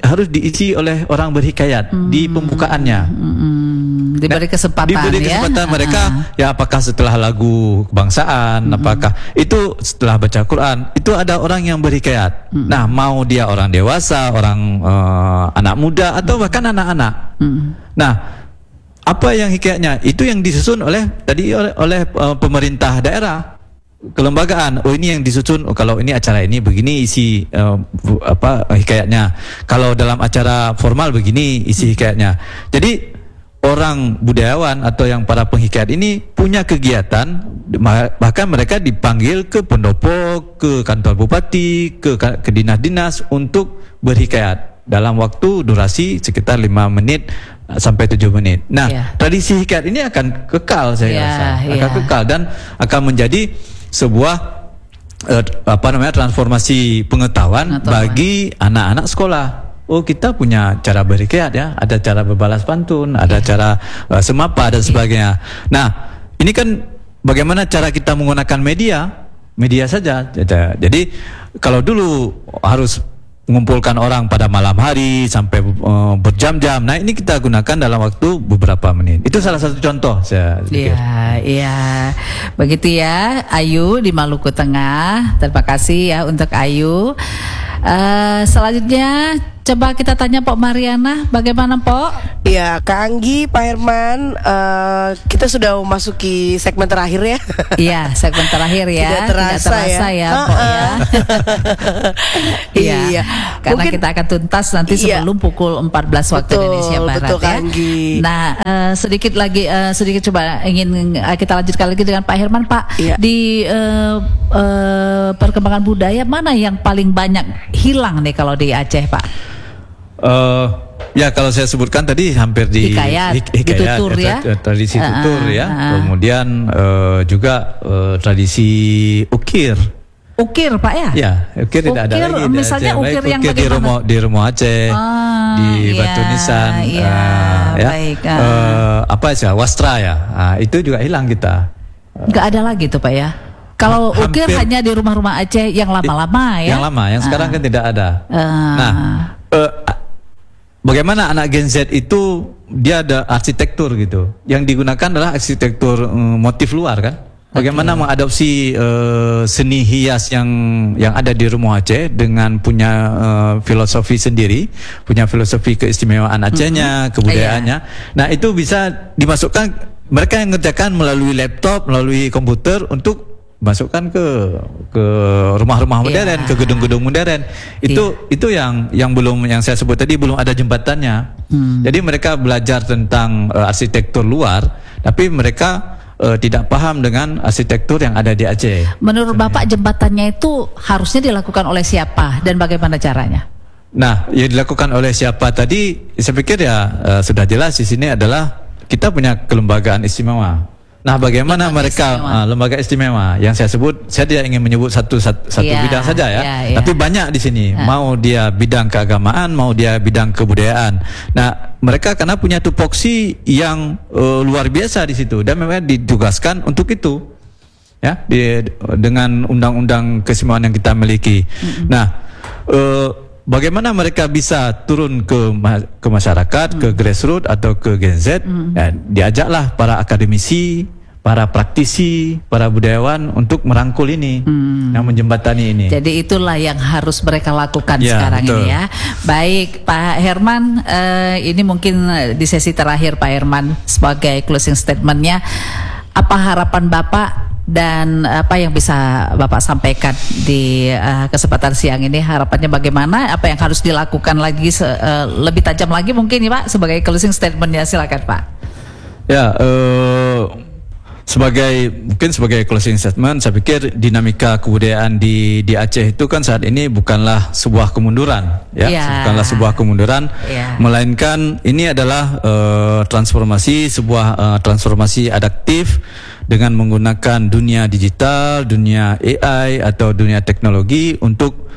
harus diisi oleh orang berhikayat hmm. di pembukaannya. Hmm. Diberi kesempatan, nah, diberi kesempatan ya? mereka, uh. ya apakah setelah lagu kebangsaan, hmm. apakah itu setelah baca Quran, itu ada orang yang berhikayat. Hmm. Nah, mau dia orang dewasa, orang uh, anak muda, atau bahkan anak-anak. Hmm. Nah, apa yang hikayatnya? Itu yang disusun oleh tadi oleh, oleh uh, pemerintah daerah. Kelembagaan, oh ini yang disusun, oh kalau ini acara ini begini isi uh, apa hikayatnya, kalau dalam acara formal begini isi hikayatnya. Jadi orang budayawan atau yang para penghikayat ini punya kegiatan, bahkan mereka dipanggil ke pendopo, ke kantor bupati, ke, ke dinas-dinas untuk berhikayat dalam waktu durasi sekitar lima menit sampai tujuh menit. Nah, yeah. tradisi hikayat ini akan kekal, saya yeah, rasa akan yeah. kekal dan akan menjadi sebuah uh, apa namanya transformasi pengetahuan Atau bagi anak-anak sekolah. Oh, kita punya cara berhikayat ya, ada cara berbalas pantun, ada yeah. cara uh, semapa dan sebagainya. Yeah. Nah, ini kan bagaimana cara kita menggunakan media, media saja. Jadi kalau dulu harus mengumpulkan orang pada malam hari sampai uh, berjam-jam. Nah, ini kita gunakan dalam waktu beberapa menit. Itu salah satu contoh saya pikir. Iya, iya. Begitu ya, Ayu di Maluku Tengah. Terima kasih ya untuk Ayu. Uh, selanjutnya coba kita tanya Pok Mariana, bagaimana Pok? Ya, Kak Anggi, Pak Herman, uh, kita sudah memasuki segmen terakhir ya. Iya, segmen terakhir ya. Tidak terasa, Tidak terasa ya, ya uh-uh. Pok ya. Iya, iya. Karena Mungkin, kita akan tuntas nanti sebelum iya. pukul empat belas waktu betul, Indonesia Barat betul, ya. Kak Anggi. Nah, uh, sedikit lagi, uh, sedikit coba ingin uh, kita lanjutkan lagi dengan Pak Herman, Pak. Iya. Di uh, uh, perkembangan budaya mana yang paling banyak hilang nih kalau di Aceh, Pak? Uh, ya kalau saya sebutkan tadi hampir di hikayat, hik hikayat tutur ya, tradisi tutur uh, ya, uh, kemudian uh, juga uh, tradisi ukir. Ukir Pak ya? Ya, ukir tidak ada lagi. Misalnya ukir yang ukir bagaimana? Di Romo, di Romo Aceh, ah, di Batu ya, Nisan, ya, uh, ya, baik, uh. Uh, apa sih, wastra ya, uh, itu juga hilang kita. Nggak ada lagi tuh Pak ya? Kalau ukir hanya di rumah-rumah Aceh yang lama-lama ya? Yang lama, yang sekarang uh. kan tidak ada. Uh. Nah, uh, bagaimana anak Gen Z itu dia ada arsitektur gitu. Yang digunakan adalah arsitektur um, motif luar kan. Bagaimana okay. mengadopsi uh, seni hias yang yang ada di Rumah Aceh dengan punya uh, filosofi sendiri, punya filosofi keistimewaan Acehnya, mm-hmm. kebudayaannya. Yeah. Nah, itu bisa dimasukkan, mereka yang mengerjakan melalui laptop, melalui komputer untuk masukkan ke ke rumah-rumah modern, yeah. ke gedung-gedung modern. Itu yeah. itu yang yang belum, yang saya sebut tadi belum ada jembatannya. Hmm. Jadi mereka belajar tentang uh, arsitektur luar, tapi mereka uh, tidak paham dengan arsitektur yang ada di Aceh. Menurut sebenarnya. Bapak, jembatannya itu harusnya dilakukan oleh siapa dan bagaimana caranya? Nah, yang dilakukan oleh siapa tadi, saya pikir ya uh, sudah jelas di sini adalah kita punya kelembagaan istimewa. Nah, bagaimana lembaga mereka istimewa. Uh, lembaga istimewa yang saya sebut, saya tidak ingin menyebut satu satu, satu yeah, bidang saja ya, yeah, yeah. tapi banyak di sini. Uh. Mau dia bidang keagamaan, mau dia bidang kebudayaan. Nah, mereka karena punya tupoksi yang uh, luar biasa di situ dan memang ditugaskan untuk itu, ya, di, dengan undang-undang keistimewaan yang kita miliki. Mm-hmm. Nah, uh, bagaimana mereka bisa turun ke ke masyarakat, mm. ke grassroots atau ke Gen Z? Mm. Ya, diajaklah para akademisi, para praktisi, para budayawan untuk merangkul ini, hmm. yang menjembatani ini. Jadi itulah yang harus mereka lakukan ya, sekarang betul. ini ya. Baik, Pak Herman, uh, ini mungkin di sesi terakhir Pak Herman sebagai closing statementnya, apa harapan Bapak dan apa yang bisa Bapak sampaikan di uh, kesempatan siang ini? Harapannya bagaimana? Apa yang harus dilakukan lagi se- uh, lebih tajam lagi mungkin nih Pak sebagai closing statementnya, silakan Pak. Ya. Uh... Sebagai mungkin sebagai closing statement, saya pikir dinamika kebudayaan di di Aceh itu kan saat ini bukanlah sebuah kemunduran, ya, yeah. bukanlah sebuah kemunduran, yeah. melainkan ini adalah uh, transformasi, sebuah uh, transformasi adaptif dengan menggunakan dunia digital, dunia A I atau dunia teknologi untuk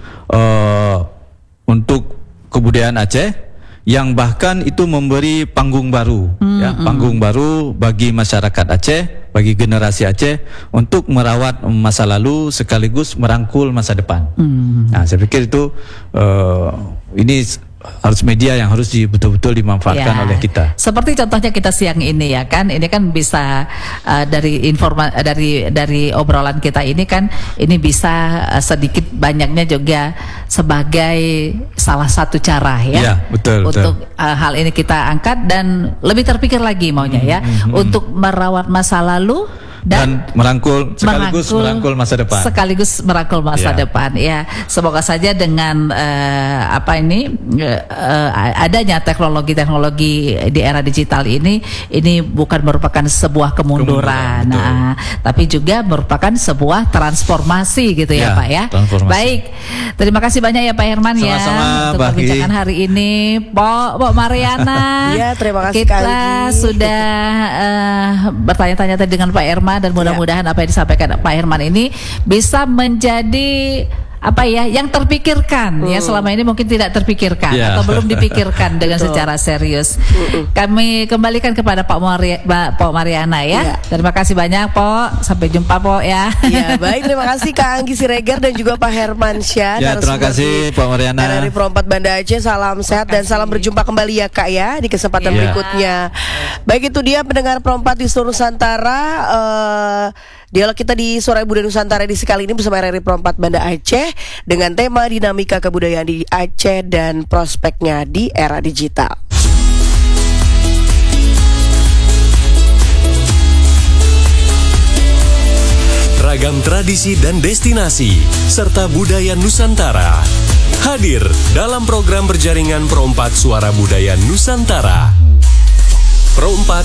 uh, untuk kebudayaan Aceh, yang bahkan itu memberi panggung baru, hmm, ya, panggung hmm. baru bagi masyarakat Aceh, bagi generasi Aceh untuk merawat masa lalu sekaligus merangkul masa depan. Hmm. Nah, saya pikir itu uh, ini harus media yang harus di, betul-betul dimanfaatkan Ya, oleh kita. seperti contohnya kita siang ini ya kan, ini kan bisa uh, dari informa dari dari obrolan kita ini kan, ini bisa uh, sedikit banyaknya juga sebagai salah satu cara ya, Ya, betul, untuk betul. uh, hal ini kita angkat dan lebih terpikir lagi maunya ya, untuk merawat masa lalu Dan, dan, merangkul sekaligus merangkul, masa depan. sekaligus merangkul masa Ya. depan ya. Semoga saja dengan eh, apa ini eh, eh, adanya teknologi-teknologi di era digital ini ini bukan merupakan sebuah kemunduran, Kemunduran, betul. nah, tapi juga merupakan sebuah transformasi gitu ya, Ya, Pak ya. transformasi. Baik, terima kasih banyak ya Pak Herman ya Sama-sama, untuk Mbak perbincangan Gi. hari ini, Pok Pok Mariana. Iya, terima kasih, Kita Kak Anggi. sudah eh, bertanya-tanya tadi dengan Pak Herman dan mudah-mudahan apa yang disampaikan Pak Herman ini bisa menjadi apa ya yang terpikirkan ya, selama ini mungkin tidak terpikirkan Ya. atau belum dipikirkan dengan secara serius. Kami kembalikan kepada Pak Mari, Mbak Pok Mariana ya. Ya. Terima kasih banyak Pok. Sampai jumpa Pok ya. Ya, baik, terima kasih Kak Anggi Siregar dan juga Pak Herman Syah. Ya, terima narasumber kasih, di Pak Mariana. R R I Perempat Banda Aceh. Salam sehat dan salam berjumpa kembali ya Kak ya di kesempatan Iya. berikutnya. Baik, itu dia pendengar Perempat di seluruh Nusantara. eh Dialog kita di Suara Budaya Nusantara di sekali ini bersama R R I Perempat Banda Aceh dengan tema dinamika kebudayaan di Aceh dan prospeknya di era digital. Ragam tradisi dan destinasi serta budaya Nusantara hadir dalam program berjaringan Perompat Suara Budaya Nusantara. Perompat